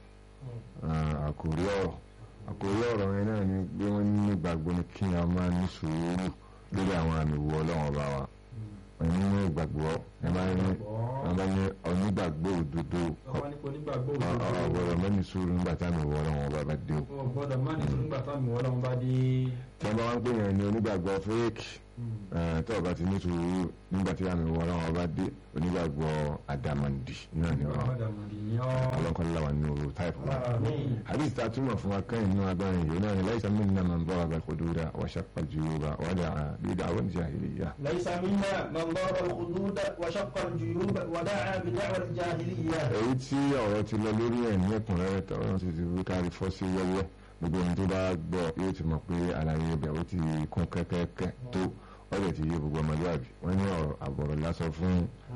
àkòrí ọ̀rọ̀ àkòrí ọ̀rọ̀ yẹn náà ni pé wọ́n ní ìgbàgbọ́ ní kí a máa ní sùúrù lórí àwọn àmì wo ọlọ́run ọba wa wọ́n ní ìgbàgbọ́ ẹ máa ní wọ́n bá ní onígbàgbọ́ òdodo ọ̀gbọ́dọ̀ mẹ́ni sùúrù nígbà tí àmì wo ọlọ́run ọba bá dé o. ọ̀gbọ́dọ̀ mẹ́ni sùúrù nígbà tí àmì wo ọlọ́run bá dé. tí wọ́n bá wá ń pè yẹn ní onígbàgbọ́ fẹ́ẹ́kì tó o bá ti ní sùúrù nígbà tí àmì wo ọlọ́run ọba dé onígbàgbọ́ àdàmàndì náà ni wọ́n ọlọ́kọ̀ọ́lá wà ní òru táìpù wọn. àdìsí ta túmọ̀ fún wa kẹ́yìn nínú agbárin yìí náà ni laysa minna man daraba al-hududa wa shaqqa al-juyuba wa da'a bi da'wa al-jahiliyya. laysa minna man daraba al-hududa wa shaqqa al-juyuba wa da'a bi da'wa al-jahiliyya. èyí tí ọ̀rọ̀ ti lọ lórí ẹ̀ ní ẹ̀kúnrẹ́rẹ́ tọ́rọ̀ ti ti fi kárí fọ́ sí wẹ́wẹ́ gbogbo ohun tó bá gbọ́ yóò ti mọ̀ pé àlàyé ibẹ̀ ó ti kún kẹ́kẹ́kẹ́ tó ọ̀rẹ́ ti yé gbogbo ọmọlúwàbí wọ́n ní ọ̀rọ̀ àbọ̀rọ̀ lásán fún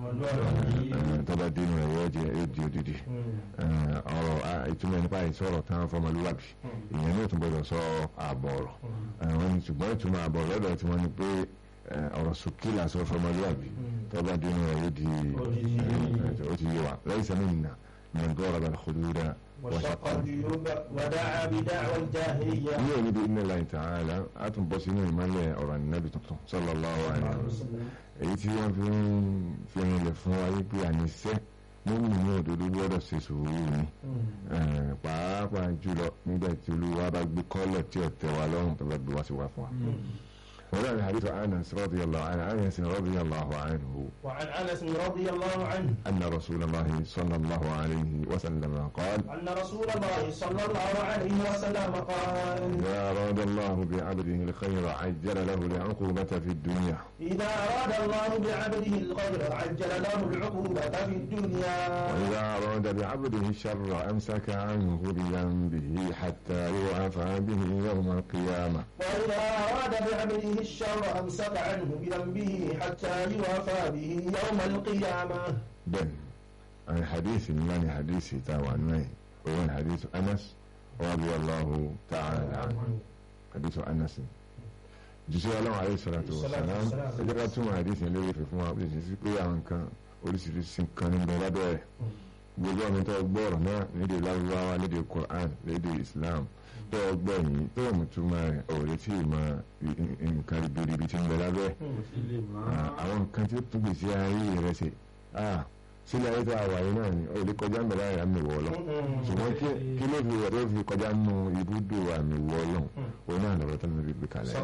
tọ́ba dínú ẹ̀rọ ẹ̀jẹ̀ èdè òdìdí ọ̀rọ̀ ìtumọ̀ nípa ìsọ̀rọ̀ tán fọmọlúwàbí ìyẹn náà tún gbọdọ̀ sọ àbọ̀rọ̀ wọ́n ní ṣùgbọ́n ìtumọ̀ àbọ̀rọ̀ lọ́dọ̀ tí wọ́n ní pé ọ̀rọ̀ sókè lásán fọmọlúwàbí tọ́ba dínú ẹ̀rọ di ó ti yé wa lẹ́yìn sẹ́mi nà mẹ́ńtọ́ ọ̀rọ̀ bàtà kúndúrà وشق الجيوب ودعا بدعوى الجاهلية. يوم بإذن الله تعالى أتم بسيني مالي أورا النبي صلى الله عليه وسلم. èyí tí wọ́n fi ń fi rinlẹ̀ fún wa wípé àníṣe nínú ní òdodo gbọ́dọ̀ ṣe sùúrù ni pàápàá jùlọ nígbà tí olúwa bá gbé kọ́lẹ̀ tí ọ̀tẹ̀ wa lọ́rùn tó bá gbé wá sí wa fún wa. وعن حديث أنس رضي الله عنه أنس رضي الله عنه وعن أنس رضي الله عنه أن رسول الله صلى الله عليه وسلم قال أن رسول الله صلى الله عليه وسلم قال إذا أراد الله بعبده الخير عجل له العقوبة في الدنيا إذا أراد الله بعبده الخير عجل له العقوبة في الدنيا وإذا أراد بعبده الشر أمسك عنه بذنبه حتى يعفى به يوم القيامة وإذا أراد بعبده الشر أمسك عنه بذنبه حتى يوافى به يوم القيامة. بن عن حديث من حديث تاواني وهو حديث أنس رضي الله تعالى عنه. حديث أنس جزء الله عليه الصلاة والسلام إذا كنتم حديث الذي في فما بيجي pé àwọn kan oríṣiríṣi kan ní bẹ lábẹ́ gbogbo àwọn tó gbọ́rọ̀ náà lédè Lárúbáwá lédè Quran lédè Islam tó ọgbọ́ yìí tó mú túmọ̀ rẹ̀ ọ̀rẹ́ tí ì máa nǹkan ribiribi tí ń bẹ lábẹ́ àwọn nǹkan tí ó tún gbèsè ayé rẹ̀ ṣe sílẹ̀ ayé tó àwàyé náà ni ó lè kọjá ń bẹ láyé àmì ìwọ ọlọ́run ṣùgbọ́n kí ló fi ọ̀rẹ́ fi kọjá nù ibùdó àmì ìwọ ọlọ́run òun náà lọ́rọ̀ tó ń bí gbé kalẹ̀.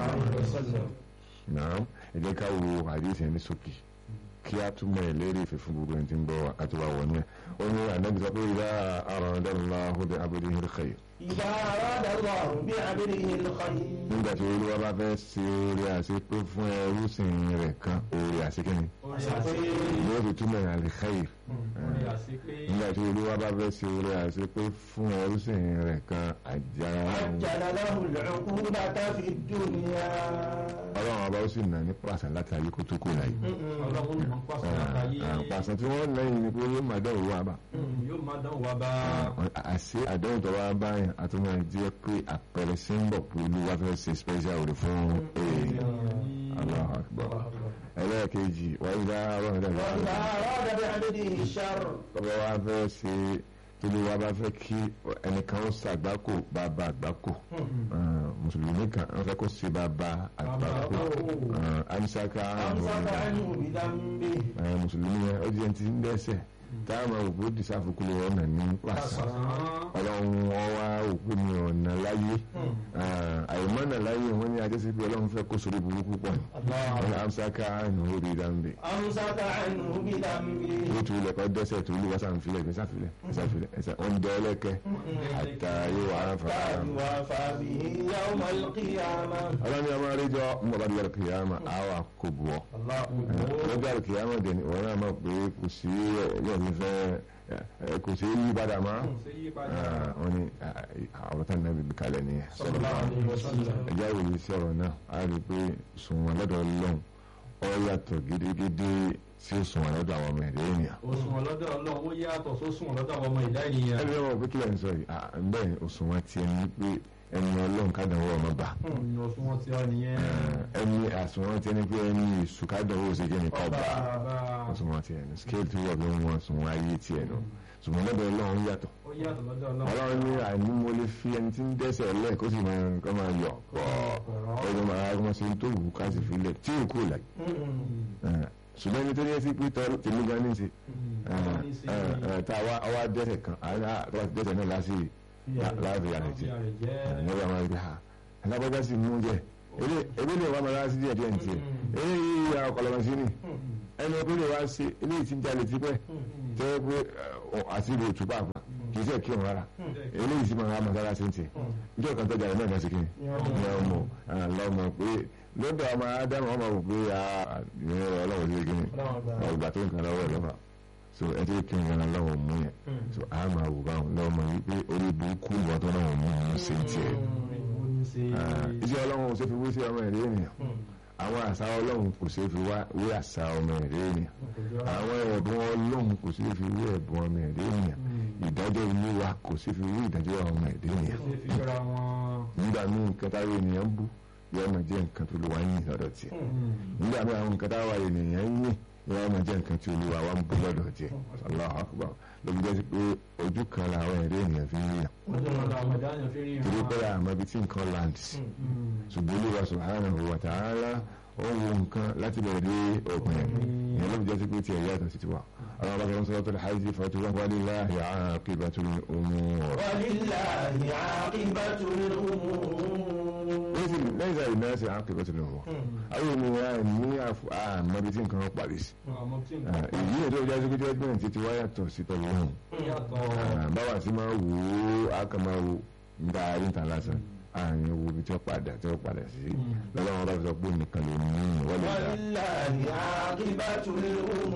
náà ẹ jẹ́ ká wo àdéhùn ẹni sókè kí a túmọ̀ ẹ̀ lérí ìfẹ́ fún gbogbo ẹni tí ń bọ̀ àtúwà wọ̀ ní ẹ̀ ó ní ànábì sọ pé ìdá arada Allahu bi abdihi al-khayr. إذا أراد الله بعبده الخير. nígbà tí olúwa bá fẹ́ ṣe oore àṣepé fún ẹrúsìn rẹ̀ kan oore àṣekẹ́ni. yóò fi túmọ̀ al-khayr. nígbà tí olúwa bá fẹ́ ṣe oore àṣepé fún ẹrúsìn rẹ̀ kan àjàrà. àjàrà lahu al-uqubata fi dunya. ọlọ́run ọba ó sì nà ní pàṣẹ láti ayé kó tó kó láyé. pàṣẹ tí wọ́n lẹ́yìn ni pé yóò máa dán òwò àbá. yóò máa dán òwò àbá. àṣé àdéhùn tó wá báyìí àtúmọ̀ jẹ́ pé àpẹẹrẹ símbọ̀ pé olúwa fẹ́ ṣe special rẹ̀ fún èèyàn. Allahu Akbar. ẹlẹ́ẹ̀kejì wọ́n ń dá ọ̀rọ̀ ìdá ìdá ọba wa fẹ́ ṣe olúwa bá fẹ́ kí ẹnìkan ó ṣàgbákò bàbá àgbákò mùsùlùmí kan wọ́n fẹ́ kó ṣe bàbá àgbákò anisaka mùsùlùmí yẹn ó jẹ́ ti ń dẹ́sẹ̀ táwọn òkú dìsáfùkú lè ọ̀nà ní pàṣẹ ọlọ́run ọwá òkú ní ọ̀nà láyé àìmọ́nà láyé wọ́n ní ajẹ́sí pé ọlọ́run fẹ́ kó sórí burúkú pọ̀ ní amsaka àánú orí dáńbé ó tún ilẹ̀ kọ́ dẹ́sẹ̀ tó lù wọ́sàn filẹ̀ ìgbẹ́ sáfilẹ̀ sáfilẹ̀ ẹ̀sẹ̀ wọ́n dẹ́ ẹlẹ́kẹ́ àtàyè wà á fà á. ọlọ́run ọmọ àríjọ mọ̀ bá dúró kìyàmà àwà kò bù ọ́ lọ́jọ́ kìyàmà dẹ̀ ni ọ̀rọ̀ náà mọ̀ pé kò sí ọlọ́run fẹ́ kò sí yí padà mọ́ wọ́n ní ọ̀rọ̀ tá nàbí bí kalẹ̀ ní ẹ̀já ìwòye sí ọ̀rọ̀ náà a rí i pé sùnwọ̀n lọ́dọ̀ ọlọ́run ọ yàtọ̀ gidigidi sí òṣùwọ̀n lọ́dọ̀ àwọn ọmọ ẹ̀dẹ́ ènìyàn. òṣùwọ̀n lọ́dọ̀ ọlọ́run ó yàtọ̀ sóṣùwọ̀n lọ́dọ̀ àwọn ọmọ ẹ̀dá ènìyàn. ẹni wọn pé kí lẹ́yìn sọ yìí bẹ́ẹ̀ òṣùwọ̀n ti ẹni pé ẹni ọlọ́run kádàwọ́ ọmọ bá. òṣùwọ̀n ti ọ nìyẹn. ẹni àsùnwọ̀n ti ẹni pé ẹni èṣù kádàwọ́ òṣèké ni kọ́ bá òṣùwọ̀n ti ẹni scale tí wọ́n fi ń wọn òṣùwọ̀n ayé ti ẹnu ṣùgbọ́n lọ́dọ̀ ọlọ́run yàtọ̀. ọlọ́run ní àìní mo lè fi ẹni tí ń dẹ́ṣẹ̀ lẹ̀ kó sì máa kọ́ máa yọ pọ̀ ọdún máa wọ́n ṣe tó wù ká sì fi lẹ̀ tí ò kú láì. ṣùgbọ́n ẹni tó ní ẹsẹ̀ pé tọ́ tèmi gan ní ṣe tá a wá dẹ́ṣẹ̀ kan àwa dẹ́ṣẹ̀ náà láti láàbì àrètí nígbà máa gbé ha alábọ́já sì mú jẹ ebi lè wá máa láti díẹ̀ díẹ̀ ní tiẹ̀ eléyìí ọkọlọmọ sí ni ẹni ọkọ lè wá ṣe eléyìí tí ń jalè tipẹ́ tẹ́ pé àti ìlú òtún pàápàá kì í sẹ́ kí òun rárá eléyìí sì máa wá máa sára sí ti ní ọ̀kan tó jalè náà ní ọ̀sìn kìíní ní ọmọ lọ́mọ pé lọ́dọ̀ ọmọ ádámù ọmọ wò pé ìyẹn ọlọ́wọ́ sí kìíní ọgbà tó nǹkan lọ́wọ́ lọ́wọ́ so ẹ ti kí nǹkan lọ́wọ́ mú yẹn so a máa wò báwọn lọ́mọ yìí pé orí burúkú ìwọ́n tó náà mú un ṣe ń tiẹ̀ iṣẹ́ ọlọ́run kò ṣe fi wé sí ọmọ ẹ̀rẹ́ ènìyàn àwọn àṣà ọlọ́run kò ṣe fi wé àṣà ọmọ ẹ̀rẹ́ ènìyàn àwọn ẹ̀bùn ọlọ́run kò ṣe fi wé ẹ̀bùn ọmọ ẹ̀rẹ́ ènìyàn ìdájọ́ ilé wa kò ṣe fi wé ìdájọ́ ọmọ ẹ̀rẹ́ ènìyàn nígbà míì nǹkan táwọn ènìyàn bú yóò máa jẹ́ nǹkan tó lè wá yín lọ́dọ̀ tiẹ̀ nígbà míì àwọn nǹkan táwọn ènìyàn yín yóò máa jẹ́ nǹkan tí olúwa wa ń bú lọ́dọ̀ tiẹ̀ Allahu Akbar lóbi jẹ́ sí pé ojú kan làwọn ẹ̀rẹ́ ènìyàn fi ń yàn torí pé àmọ́ ibi tí nǹkan land sí ṣùgbọ́n olúwa subhanahu wa ta'ala ó wo nǹkan láti bẹ̀rẹ̀ dé òpin ẹ̀ ìyẹn lóbi jẹ́ sí pé tiẹ̀ yàtọ̀ sí tiwa àwọn ọba kan sọ́dọ̀ tó lè hajj fatu wa walillahi aqibatul umur. walillahi aqibatul umur. lẹ́yìn sáà ìnáyà sí aqibatul umur àwọn ènìyàn ní àmọ́ ibi tí nǹkan parí sí èyí ni tó jẹ́ sí pé judgment ti wá yàtọ̀ sí tọ́lú ọ̀hún báwa sí máa wò ó àkà máa wò ń bá a rí ìtàn lásán àyàn wo ibi tí ó padà tí ó padà sí lọ́wọ́ bá fi sọ pé nìkan ló ní ìwọlé ìdá. walillahi aqibatul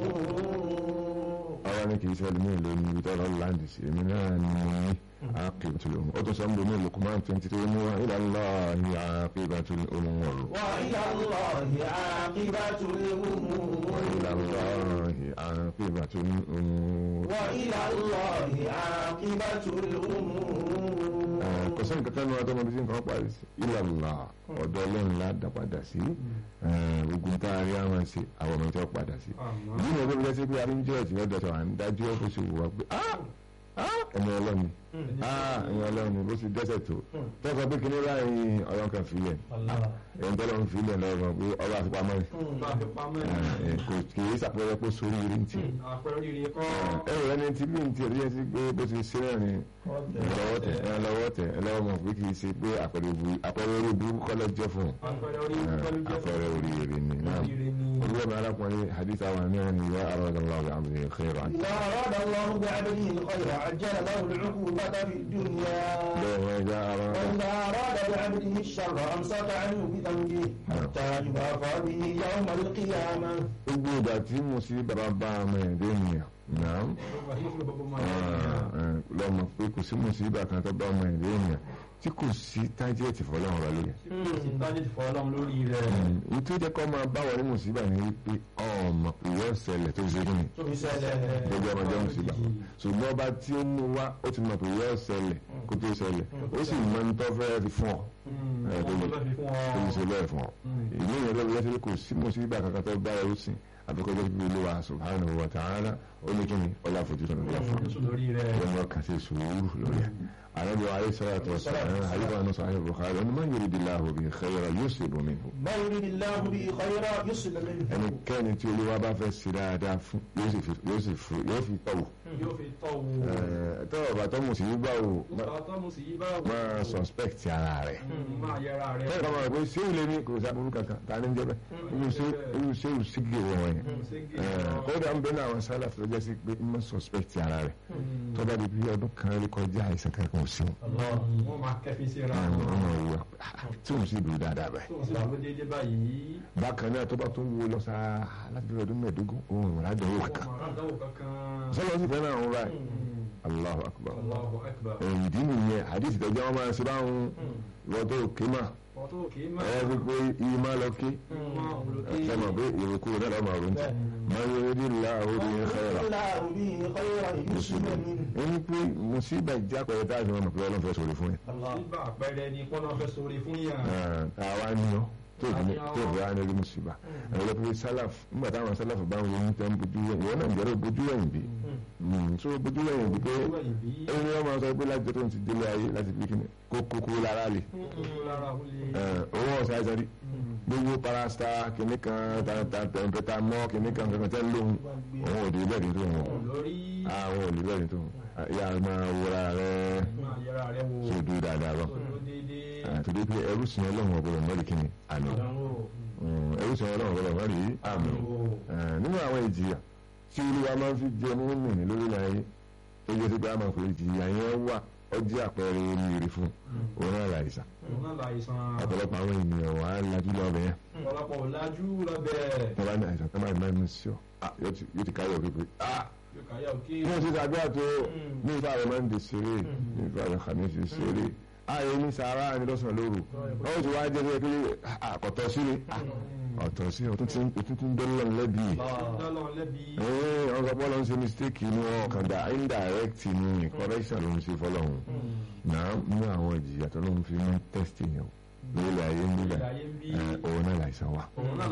umur. àwa ni kì í ṣe ẹlòmíràn ló ní ibi tí ọ̀rọ̀ láǹdì sí èmi náà ni mo ní aqibatul umur. ó tún sọ ń bo ní Luqman twenty two ní wa ila Allahi aqibatul umur. wa ila Allahi aqibatul umur. wa ila Allahi aqibatul umur. wa ila Allahi aqibatul umur. kò sí nǹkan kan ní ọdún ọmọdé sí nǹkan parí sí ila Allah ọ̀dọ̀ Ọlọ́run la dá padà sí ogun tá a rí àwọn sí àwọn ọmọ tí wọ́n padà sí. ìdí ni ọdún bí wọ́n ṣe pé aríńjẹ́ ọ̀tí lọ́dọ̀ tó à ń dájú ọ́ bó ṣe wù wá pé ẹni ọlọ́ni ẹni ọlọ́ni bó ṣe dẹ́sẹ̀ tó tó sọ pé kíní láàrin ọlọ́run kan filẹ̀ ẹni tó lọ́run filẹ̀ lọ́rọ̀ pé ọba àfipamọ́ rẹ̀ kò kì í ṣàpẹẹrẹ pé sórí irin tì ẹ̀rọ ẹni tí bí n ti rí ẹtí pé bó ṣe ṣe náà ni lọ́wọ́ tẹ̀ ẹ lọ́wọ́ tẹ̀ ẹ lọ́wọ́ mọ̀ pé kì í ṣe pé àpẹẹrẹ orí burúkú kọ́ lọ́jọ́ fún àpẹẹrẹ orí irin ni náà olúwa mi arákùnrin hadith àwọn mìíràn ni wà aradallahu bi abdihi khayran. إذا أراد الله بعبده الخير عجل له العقوبة في الدنيا وإذا أراد بعبده الشر أمسك عنه بذنبه حتى يوافى به يوم القيامة. gbogbo ìgbà tí mo sì bàbá bá ọmọ ẹ̀dẹ́ ènìyàn náà lọ́mọ pé kò sí mo sì bá kan tó bá ọmọ ẹ̀dẹ́ ènìyàn tí kò sí tájẹ́ẹ̀tì fọlọ́run rẹ lórí. tájẹ́ẹ̀tì fọlọ́run lórí rẹ̀. n tó jẹ́ kó máa bá wọn ní mùsíbà ní wípé ọmọ ìwé ọ̀sẹ̀lẹ̀ tó ṣe kíni. gbogbo ọmọ jẹ́ mùsíbà. ṣùgbọ́n ọba tí ó mú wá ó ti mọ̀ pé ìwé ọ̀sẹ̀lẹ̀ kó tó ṣẹlẹ̀ ó sì mọ ní tó fẹ́ fi fún ọ. tó ń ṣe bẹ́ẹ̀ fún ọ. ìlú ìyẹn ló yẹ kó sí mùsíbà kankan tó bá ẹrú sìn àbíkọ́jọ́ bíbí olúwa subhanahu wa ta'ala ó ní kíni ọlá àfojúsùn lórí ẹ̀ ọmọ kan ṣe sùúrù lórí ẹ̀. النبي عليه الصلاة والسلام حديث عن صحيح البخاري أنه من يريد الله به خيرا يصب منه ما يريد الله به خيرا يصب منه ẹni kẹ́ni tí olúwa bá fẹ́ sí dáadáa fún yóò sì fi yóò sì fi yóò fi tọ́wò. yóò fi tọ́wò. tọ́wọ̀ bá tọ́mù sí yín báwo máa suspect ara rẹ̀. máa yẹra rẹ̀. bẹ́ẹ̀ kọ́ máa pé ṣéwù lé ní kò sábúrú kankan ta ni ń jẹ́ bẹ́ẹ̀ irú ṣéwù sígè wọ̀ yẹn. kódà ń bẹ ní àwọn sálà tó jẹ́ sí pé máa suspect ara rẹ̀ tó bá di bí ọdún kan rí kọjá àìsàn kankan sí wọn. wọ́n máa kẹ́fí síra wọn. wọ́n máa wúwa tí òun sì dúró dáadáa báyìí. tí òun sì dúró déédéé báyìí. bákan náà tó bá tó wúwo lọ sáà láti bí ọdún mẹ́ẹ̀ẹ́dógún òun ìwọ̀n àdánwò kankan. sọlọ sì fẹ́ náà ń ra ẹ̀. Allahu akbar. ìdí nìyẹn àdìsí tẹ̀jọ́ wọn máa ń ṣe báwọn ìwọ́n tó kéma àwọn tó kì í máa. ẹ fi pé iye máa lọ ké ẹ mọ̀ pé ìrùkú rẹ̀ lọ́mọ ọ̀run tí máa ń yọrí ńlá orí xẹ́ra ẹni pé musiba ìjápẹ̀rẹ̀ tá a fi mọ̀ pé ọlọ́run fẹ́ sọ̀rọ̀ fún yẹn. musiba àpẹẹrẹ ni kọ́nà fẹ́ sọ̀rọ̀ fún yàn. àwa ni ọ́ tó fi á nílùú musiba ẹ̀rọ pé sálàf nígbà táwọn sálàf bá ń ronú tẹ́ ń bójú wẹ̀yìn ìwọ náà jẹ́rọ bójú wẹ̀yìn bí so bójú wẹ̀yìn bí pé ẹni ni wọ́n máa sọ pé láti tó ń ti délé ayé láti fi kíni kó kókó lára lè owó ọ̀sẹ̀ àìsàn rí gbogbo parasta kìnnì kan tẹ̀m̀pẹ̀tà mọ́ kìnnì kan kankan tẹ́ ń lóhun òun ò lè bẹ́ẹ̀ tó wọn àwọn ò lè bẹ́ẹ̀ tó wọn yà máa wúra rẹ̀ sódù dáadáa lọ torí pé ẹrú sìn ọlọ́run ọ̀gbọ̀dọ̀ mọ́rí kí ni àná ẹrú sìn ọlọ́run ọ̀gbọ̀dọ̀ mọ́rí àmì nínú àwọn ìjìyà tí olúwa máa ń fi jẹ mú mìíní lórí láyé tó jẹ́ sí pé a máa fi ìjìyà yẹn wà ó jẹ́ àpẹẹrẹ oríire fún òun náà láìsàn ọ̀pọ̀lọpọ̀ àwọn ènìyàn wà á lajú lọ́bẹ̀ yẹn ọ̀pọ̀lọpọ̀ lajú lọ́bẹ̀ tọ́ba ní àìsàn tó máa ń máa ń sí ọ yóò ti káyọ̀ pípé ní oṣù tàbí àtò ní ìfà rẹ̀ máa ń de ṣeré ní ìfà rẹ̀ kàmí ṣe ṣeré ààyè ní sàárà ní lọ́sàn lóru wọ́n ti wá jẹ́ pé pé àkọ́tọ̀ sí ni ọ̀tọ̀ sí ọ̀tún tí ó tún bẹ́ẹ̀ lọ́n lẹ́bi ẹ̀ẹ́n ọ̀sọ̀ pọ́ lọ́n ṣe mistake ní ọkàn dá indirect ní correction ló ń ṣe fọ́lọ́hún náà mú àwọn ìjìyà tó ló ń fi mú test yẹn lórí ayé ń bíbẹ̀ òun náà láìsàn wà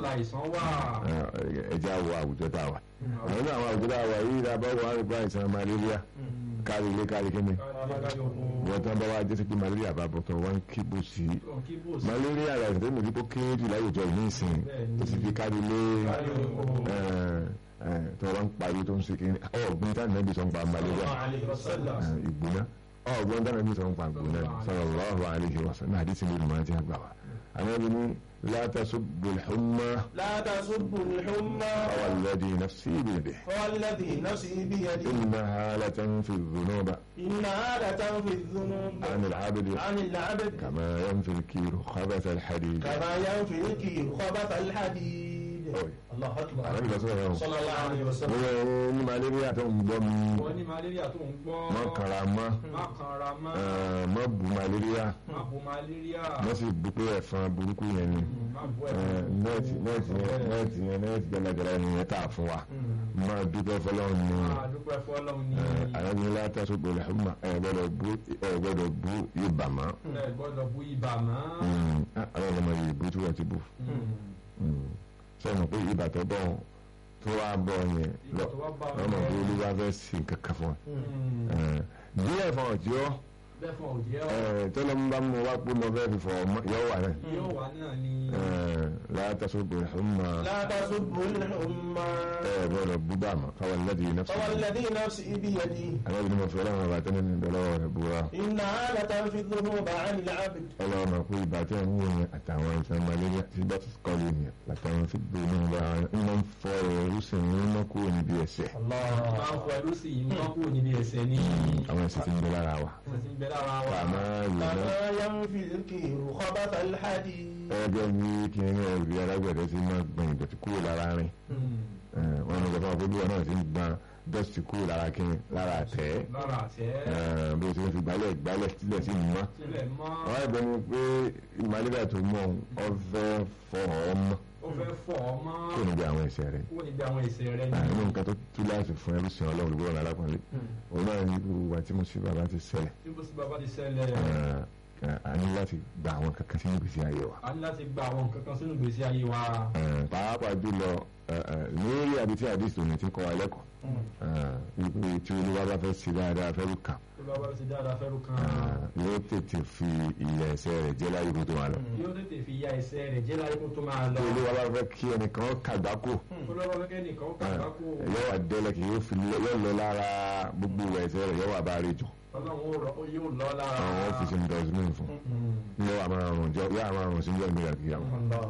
ẹ̀jẹ̀ àwọ̀ àwùjọ tá a wà àwọn ní àwọn àwùjọ tá a wà yìí dábàá wà á rí bá àìsàn malaria kárí ilé kárí kíni wọ́n tán bá wá jẹ́ sí pé malaria bá bọ̀ tán wọ́n ń kíbò sí malaria àìsàn tó mìíràn tó kéré jù láwùjọ ìní ìsìn tó sì fi kárí ilé tó wọ́n ń pariwo tó ń ṣe kíni ọ̀gbìn tá nàbí sọ ń pa malaria ìgbóná ọ̀gbìn tá nàbí sọ ń pa ìgbóná sallallahu alaihi wasallam àdìsí ní ìlú máa ti àgbà wa àwọn ẹbí ní لا تسبوا الحمى لا تسبوا الحمى والذي نفسي بيده والذي نفسي بيده إنها لتنفي الذنوب إنها لتنفي الذنوب عن العبد عن العبد كما ينفي الكير خبث الحديد كما ينفي الكير خبث الحديد الله أكبر صلى الله عليه وسلم wọ́n ní malaria tó ń gbọ́ mi wọ́n ní malaria tó ń gbọ́ má kàrà má má kàrà má má bu malaria má bu malaria má sì bu pé ẹ̀fọn burúkú yẹn ni nẹ́ẹ̀tì nẹ́ẹ̀tì yẹn nẹ́ẹ̀tì yẹn nẹ́ẹ̀tì gẹ́lẹ́gẹ́lẹ́ yẹn yẹn tà fún wa má dúpẹ́ fọlọ́run ni àyànjú láti aṣọ gbọ́dọ̀ ẹ̀húnmá ẹ̀ gbọ́dọ̀ bú ẹ̀ gbọ́dọ̀ bú ibà má ẹ̀ gbọ́dọ̀ bú ibà má àwọn ọmọ yìí bú tí wọ́n ti bú sọ̀rọ̀ pé ibà tó bọ̀ tó wá bọ̀ yẹn lọ́mọ tó olúwa fẹ́ sí kankan fún ẹ díẹ̀ fún ọ̀jọ́ tọ́lọ́ ń bá mú wá pé mo fẹ́ fi fọ̀ ọmọ yọ wà náà látàṣọ́bù ìhùnmá látàṣọ́bù ìhùnmá ẹ gbọ́dọ̀ búbá mọ́ fáwọn lẹ́dí nafsi fáwọn lẹ́dí nafsi ibi yẹdi àwọn ìdí mo fẹ́ràn àwọn àbátẹ́ nínú ìdọ́lọ́wọ́ rẹ̀ búra iná látàfi dhunuba an al-abd ọlọ́run mọ̀ pé ìbàtẹ́ ń wò yẹn àtàwọn ìṣẹ́ malaria tí bá ti kọ́ lé yẹn látàwọn fi dhunuba ń mọ̀ fọ́ ẹrú sí ní mọ́ kúrò níbi ẹ̀ṣẹ̀ àwọn ẹ̀ṣẹ̀ tí ń bẹ lára wa kàmá yanfi al-kir khabath al-hadid ẹgbẹ́ ní kí ní ẹ̀rí alágbẹ̀dẹ tí máa gbọ̀n ìdọ̀tí kúrò lára rìn wọn ní gbọ́dọ̀ pé bí wọn náà ti ń gbọ̀n dọ́sì kúrò lára kí lára àtẹ́ bí o ti fi gbálẹ̀ gbálẹ̀ sílẹ̀ sí mọ́ wọn ẹgbẹ́ ni pé malaria tó mọ̀ ọ fẹ́ fọ ọmọ ó fẹ́ fọ ọmọ kó níbi àwọn ẹ̀ṣẹ̀ rẹ̀ kó níbi àwọn ẹ̀ṣẹ̀ rẹ̀ nínú nǹkan tó tú láti fún ẹrú sin ọlọ́run gbọ́dọ̀ alápọ̀nlé òun náà ní irú wa tí mo sì bàbá ti ṣẹlẹ̀ tí mo sì bàbá ti ṣẹlẹ̀ a ní láti gba àwọn kankan sínú ìgbésí ayé wa. a ní láti gba àwọn kankan sínú ìgbésí ayé wa. pàápàá jùlọ lórí àbí tí àdìsí òní ti kọ́ wa lẹ́kọ̀ọ́ tí olúwa bá fẹ́ ṣe dáadáa fẹ́rù kan yóò tètè fi ìyà ẹ̀ṣẹ̀ rẹ̀ jẹ́ láyé kó tó máa lọ. yóò tètè fi ìyà ẹ̀ṣẹ̀ rẹ̀ jẹ́ láyé kó tó máa lọ. tí olúwa bá fẹ́ kí ẹnìkan kàgbákò olúwa bá fẹ́ kí ẹnìkan kàgbákò yóò wà délẹ̀ kí yóò lọ lára gbogbo ẹ̀ṣẹ̀ rẹ̀ yóò wà bá a rí jù ọlọ́run yóò lọ lára. àwọn ọ́fíìsì ń dọ̀sí mìíràn fún yóò àmà àrùn jọ yóò àmà àrùn sí ìjọba ìgbéga kìí àwọn.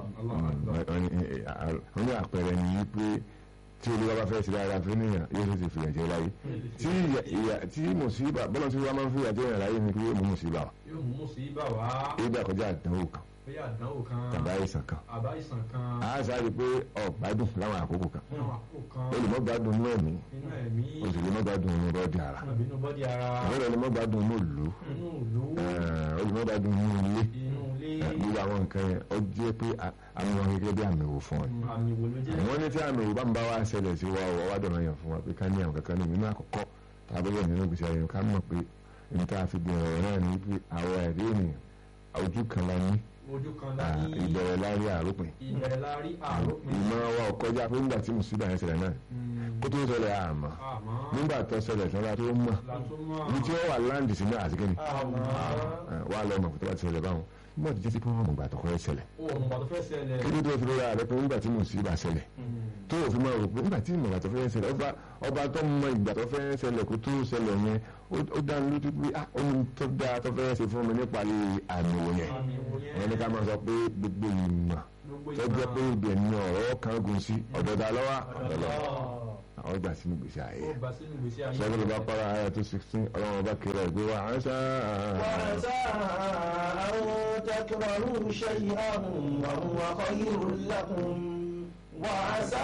wọ́n ní àpẹẹrẹ ní pé tí olúwa bá fẹ́ sí dáadáa fún ènìyàn yóò sì fìyà jẹ láyé tí mùsíbà bọ́lá tí wọ́n máa ń fìyà jẹ yàn láyé ni pé yóò mú mùsíbà wá. yóò mú mùsíbà wá. ìgbà kọjá àdánwò kan bóyá àdánwò kan tàbí àìsàn kan àbá àìsàn kan. a sáré pé ọ̀gbádùn láwọn àkókò kan kan olùmọ̀gbádùn inú ẹ̀mí olùmọ̀gbádùn inú bọ́dì ara olùmọ̀gbádùn inú ìlú olùmọ̀gbádùn inú ilé gbogbo àwọn nǹkan yẹn ó jẹ́ pé àmì wọn gẹ́gẹ́ bí àmì wò fún ọ. àmì wò ló jẹ́. wọ́n ní tí àmì wò bá ń bá wa ṣẹlẹ̀ sí wa ọ̀ wá dọ̀nà yàn fún wa pé ká ní àwọn kankan ní nínú àkọ́kọ́ tàbí lẹ́yìn nínú gbèsè ayẹyẹ ká mọ̀ pé ní tá a fi gbìn ọ̀rọ̀ náà ní pé àwọn ẹ̀rí ènìyàn ojú kan la ní ojú kan la ní ìbẹ̀rẹ̀ láàrí àrópin ìbẹ̀rẹ̀ láàrí àrópin ìmọ̀ wa ò kọjá pé nígbà tí mùsùlùmí yẹn ṣẹlẹ̀ náà kó tó ṣẹlẹ̀ àmọ́ nígbà tó ṣẹlẹ̀ tán la tó mọ̀ ibi tí wọ́n wà láǹdì sí náà àti kíni wà lọ mọ̀ tó bá ti ṣẹlẹ̀ báwọn nígbà tó jẹ́ sí pé wọ́n mọ̀ gbà tó fẹ́ ṣẹlẹ̀ kí ló tó fi lóra rẹ pé nígbà tí mùsùlùmí bá ṣẹlẹ̀ tó o fi máa rò pé nígbà tí ìmọ̀ gbà tó fẹ́ ṣẹlẹ̀ ọba tó mọ ìgbà tó fẹ́ ṣẹlẹ̀ kó tó ṣẹlẹ̀ yẹn ó dá lójú pé ó ní tó dáa tó fẹ́ ṣe fún mi nípa àmì wò yẹn wọn ní ká máa sọ pé gbogbo ìmọ̀ tó jẹ́ pé ibẹ̀ ni ọ̀rọ̀ kan gùn sí ọ̀dọ̀dà lọ́wọ́ ọ̀dọ̀dọ̀ àwọn gbà sínú gbèsè ayé sọ́dọ̀ ló bá para ayé tó sixteen ọlọ́run ọba kiri ẹ̀gbẹ́ wa à ń sá. wà á sá àwọn tẹkọrọ ṣẹ́yìn àrùn àwọn akọ́yìrò lákùn wà á sá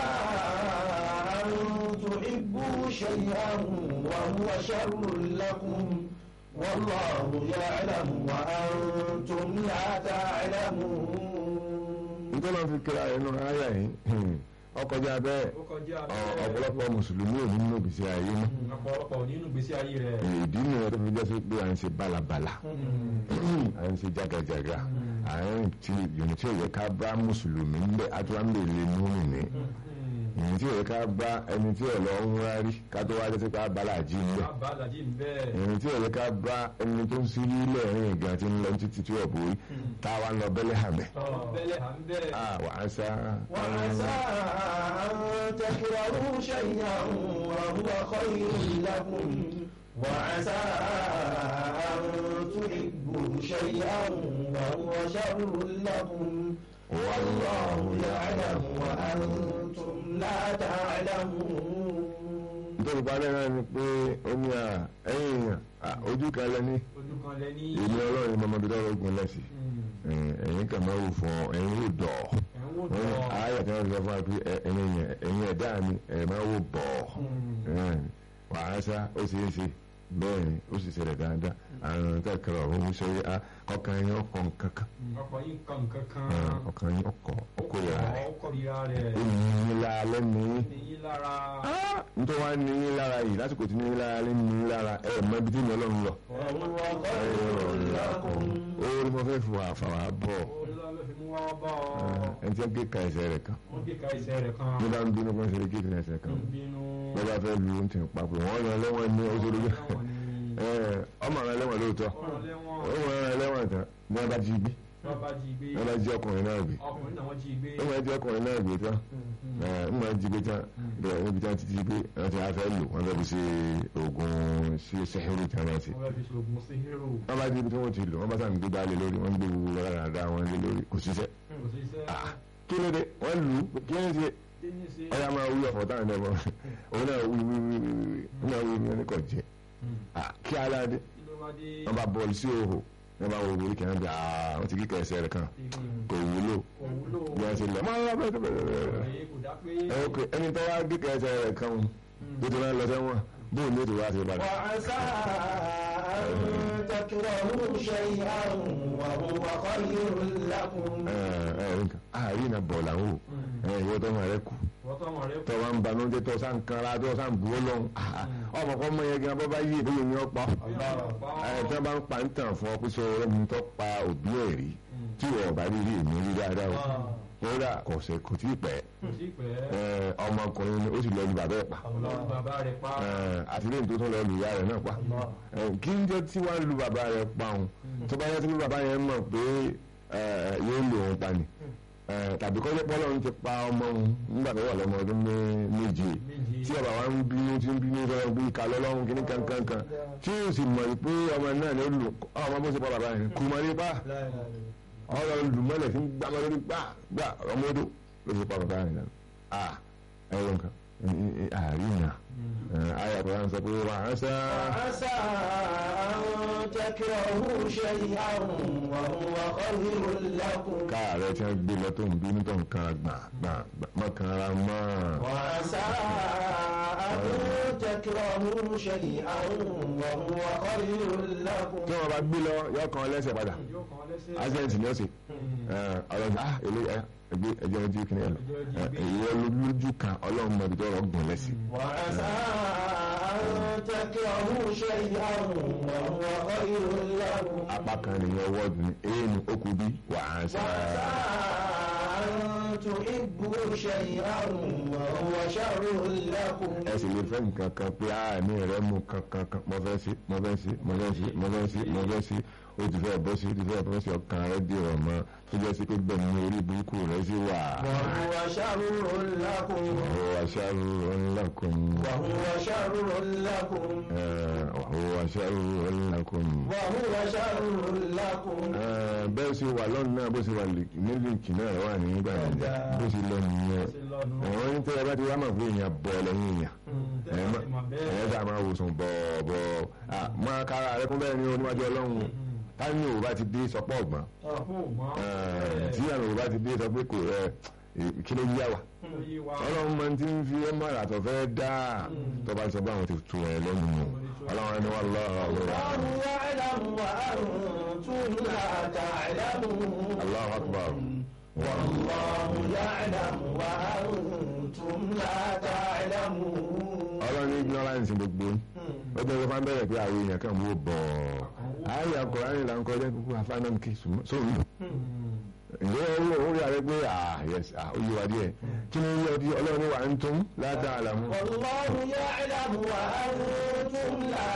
àwọn tó ibú ṣẹ́yìn àrùn àwọn aṣẹ́rù lákùn wallahu ya'lamu wa antum la ta'lamun. nítorí wọn fi kíra ẹnu ayé yìí ọkọjá bẹ́ẹ̀ ọ̀pọ̀lọpọ̀ mùsùlùmí ò nínú gbèsè ayé mọ́. ọ̀pọ̀lọpọ̀ nínú gbèsè ayé rẹ̀. ìdí nìyẹn tó fi jẹ́ sí pé à ń ṣe bálabàla à ń ṣe jágajàga à ń ti ìrìn tí ò yẹ ká bá mùsùlùmí ń bẹ àtúwá ń bè lè nú nìní ìrìn tí ò yẹ ká bá ẹni tí ò lọ ń rárí ká tó wá jẹ́ sí pé abalají ń bẹ ìrìn tí ò yẹ ká bá ẹni tó ń sí nílẹ̀ ẹ̀rín ìgbà tí ń lọ títí tí ò borí táwa ń lọ bẹ́lẹ̀ hàmẹ́. wà á sá. wà á sá أن تكرهوا شيئا وهو خير لكم وعسى أن تحبوا شيئا وهو شر لكم والله يعلم وأنتم لا تعلمون. nítorí parí náà ni pé ó ní ẹ̀yìn ojú kan lẹ́ni èmi ọlọ́run mọ́mọ́bí lọ́rọ̀ ogun lẹ́sìn ẹ̀yìn kan máa wò fún ọ ẹ̀yìn wò dọ̀ ayọ̀ tí wọ́n sọ fún wa pé ẹ̀yìn ẹ̀dá mi ẹ̀ máa wò bọ̀ wàá sá ó ṣeé ṣe bẹ́ẹ̀ ni ó sì ṣẹlẹ̀ dáadáa àrùn kẹ́kẹ́rọ̀ ọ̀hún ṣe é ọkàn yín ọkọ̀ kankan ọkàn yín ọkọ̀ ọkọ̀ ìyá rẹ̀ ìyìnlá lẹ́nu nítorí wọ́n á ní yín lára yìí lásìkò tí ní yín lára lẹ́nu yín lára ẹ̀ mọ ibi tí mi ọlọ́run lọ. ó ní mo fẹ́ fi wà fàwà bọ̀ ẹni tí wọ́n gé ka ẹsẹ̀ rẹ̀ kan ní bá ń bínú kó ń ṣe lè gé ka ẹsẹ̀ kan bẹ́ẹ̀ bá fẹ́ lu oúnjẹ papọ̀ wọ́n yan lẹ́wọ̀n ní oṣooṣù ọmọ rẹ lẹ́wọ̀n lóòótọ́ ọmọ rẹ lẹ́wọ̀n tán ní wọ́n bá jí gbé wọ́n bá jí ọkùnrin náà gbé wọ́n máa jí ọkùnrin náà gbé tán wọ́n máa jí gbé tán bẹ́ẹ̀ níbi tí wọ́n ti jí gbé wọ́n ti fẹ́ lò wọ́n fẹ́ fi ṣe oògùn sí sẹ́hìrì tí wọ́n máa ṣe wọ́n bá jí ibi tí wọ́n ti lò wọ́n bá sàmì gbé dálé lórí wọ́n gbé gbogbo rárá wọn lé lórí kò ṣiṣẹ́ kí ló dé wọ́n lù ú kí ló ń ṣe ọ̀yà máa wí ọ̀fọ̀ táwọn ẹ̀ bọ̀ òun náà wí wí wí wí náà wí wí ní kò jẹ́ kí aláde wọ́n bá bọ́ọ̀lù sí òhò wọ́n bá wọ orí kìíní bí wọ́n ti kíkẹ́ ẹsẹ̀ rẹ̀ kan kò wúlò bí wọ́n ṣe lẹ̀ máa ń lọ bẹ́ẹ̀ bẹ́ẹ̀ bẹ́ẹ̀ ẹni tó wá kíkẹ́ ẹsẹ̀ rẹ̀ kan tó ti máa ń lọ sẹ́wọ̀n bóun ní ètò wá sí ìbàdàn. وعسى أن تكرهوا شيئا وهو خير لكم. ààrí iná bọ̀ làwọn o ìwọ tó máa rẹ kù tó wá ń banújẹ́ tó sá ń kanra tó sá ń bu ọlọ́run ọmọ kan mọ yẹn gan bọ́ bá yí ìbéyìí ní ọ̀pá tí wọ́n bá ń pa ń tàn fún ọ pé sọ ẹni tó pa òbí ẹ̀ rí tí ìwọ ọ̀bá rí rí èmi rí dáadáa o kódà kò ṣe kò tí ì pẹ́ ọmọkùnrin ó sì lọ lu bàbá ẹ̀ pa àti lẹ́yìn tó tún lọ lu ìyá rẹ̀ náà pa kí ń jẹ́ tí wàá lu bàbá rẹ̀ pa òun tó bá yẹ kí bàbá yẹn mọ̀ pé yóò lu òun pa ni tàbí kọ́jọ́ pọ́lọ́ ń ti pa ọmọ òun nígbà tó wà lọ́mọ ọdún méje tí ọba wa ń bínú tí ń bínú sọ́dọ̀ pé ìka lọ́lọ́run kí ní kankankan tí yóò sì mọ̀ pé ọmọ náà ni ó lù ọmọ bó ṣe pa bàbá yẹn kù mọ́ nípa ọ̀rọ̀ olùmọ̀lẹ̀ tí ń gbá lọ lórí gbà gbà ọmọ odò ló fi pa bàbá yẹn náà ah ẹ̀rọ nǹkan àríyàn ayé àpò àwọn sọ pé wà á sá. wà á sá àwọn tẹkẹrù ṣe ìyàwó àwọn akọ́lù lẹ́kùn. káàárẹ̀ tí wọ́n gbé lọ tó ń bínú tó ń kan gbà gbà mọ́kànlá mọ́. wà á sá أن تكرهوا شيئا وهو خير لكم. tí wọ́n bá gbé lọ yọ kan lẹ́sẹ̀ padà accident ni ó sì ọlọ́run ah ilé ẹgbẹ́ ẹjọ́ ojú kìnìún ẹ̀ lọ èyí olójú kan ọlọ́run mọ̀ ibi tó rọ̀ gùn lẹ́sìn. وعسى أن تكرهوا شيئا وهو خير لكم. apá kan nìyẹn wọ́ọ̀dù ní èèyàn ó kú bí wàásà. أن تحبوا شيئا وهو شر لكم. ẹ sì lè fẹ́ nǹkan kan pé àmì rẹ̀ mú kankan kan mo fẹ́ sí mo fẹ́ sí mo fẹ́ sí mo fẹ́ sí mo fẹ́ sí ó ti fẹ́ bọ́ sí ó ti fẹ́ bọ́ sí ọkàn rẹ̀ di ọ̀rọ̀ mọ́ tó jẹ́ sí pé gbẹ̀mí orí burúkú rẹ̀ sí wà. وهو شر لكم. وهو شر لكم. وهو شر لكم. وهو شر لكم. وهو شر لكم. bẹ́ẹ̀ sì wà lọ́nà náà bó sì wà ní líǹkì náà wà nígbà yẹn bó sì lọ nìyẹn ẹ̀wọ̀n ní tẹ́lẹ̀ bá ti wá mọ̀ pé èèyàn bọ̀ lẹ́yìn èèyàn ẹ̀yẹ́ dà máa wòsàn bọ̀ bọ̀ máa kára rẹ kún bẹ́ẹ̀ ni oníwájú ọlọ́run táyì ò bá ti dé sọpọ̀ ọ̀gbọ́n tí àmì ò bá ti dé sọ pé kò rẹ kí ló yá wa ọlọ́run máa ti ń fi ọmọ àtọ̀ fẹ́ dá tó bá ti sọ pé àwọn ti tu ẹ̀ lẹ́nu nù ọlọ́run ẹni wà lọ́wọ́ Allahu akbar. والله يعلم وأنتم لا تعلمون. ọlọ́run ní ignorance gbogbo ó jẹ́ fún abẹ́rẹ́ pé àwọn èèyàn kan wó bọ̀ ayé akọ̀rọ̀ là ń kọjá kúkú afánàm kí sóòrùn ìwé owó orí ààrẹ pé ah yes ah ó yé wa díẹ̀ kí ni yíyọ tí ọlọ́run ní wà ń tún látà àlàmú. والله يعلم وأنتم لا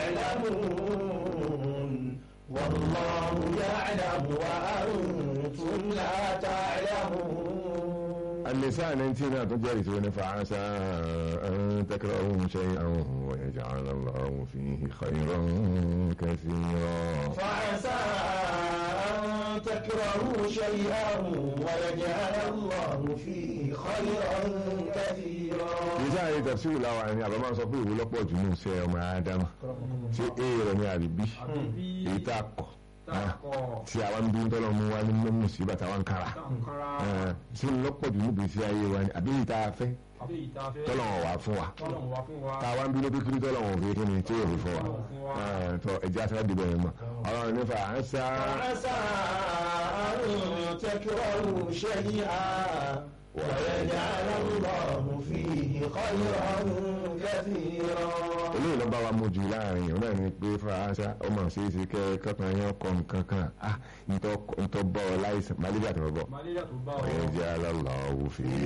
تعلمون. والله يعلم وأنتم لا تعلمون. النساء نينتين تجاري فعسى أن تكرهوا شيئا ويجعل الله فيه خيرا كثيرا. فعسى أن تكرهوا شيئا ويجعل الله فيه خيرا كثيرا. نساء تفسير لو يعني أبا ما صفيه ولقوا جنون سيوم آدم سي إيه رمي عربي إيتاكو tí àwa ń bí tọ́lọ́ mú wa ní mímú sí bàtà wa ń kára tí ń lọ́pọ̀ jù níbi iṣẹ́ ayé wa ni àbí ìta afẹ́ tọ́lọ̀ wà fún wa táwa ń bí lóbi kiri tọ́lọ̀ wọ̀ fi kí ni tí yóò fi fún wa tọ́ ẹ̀jẹ̀ afẹ́ dìbò yẹn mọ̀ ọlọ́run nífa à ń sá. عسى أن تكرهوا شيئا ويجعل الله فيه خيرا كثيرا. eléyìí ló bá wa mójú láàrin òun náà ni pé fàáṣà ó mọ̀ sí ṣe kẹ́ kọ́kàn yẹn kọ́ nǹkan kan ah ntọ́ bọ́ ọ láìsàn malaria tó bọ́ ọ̀yẹ́ jẹ́ alálàá òfin.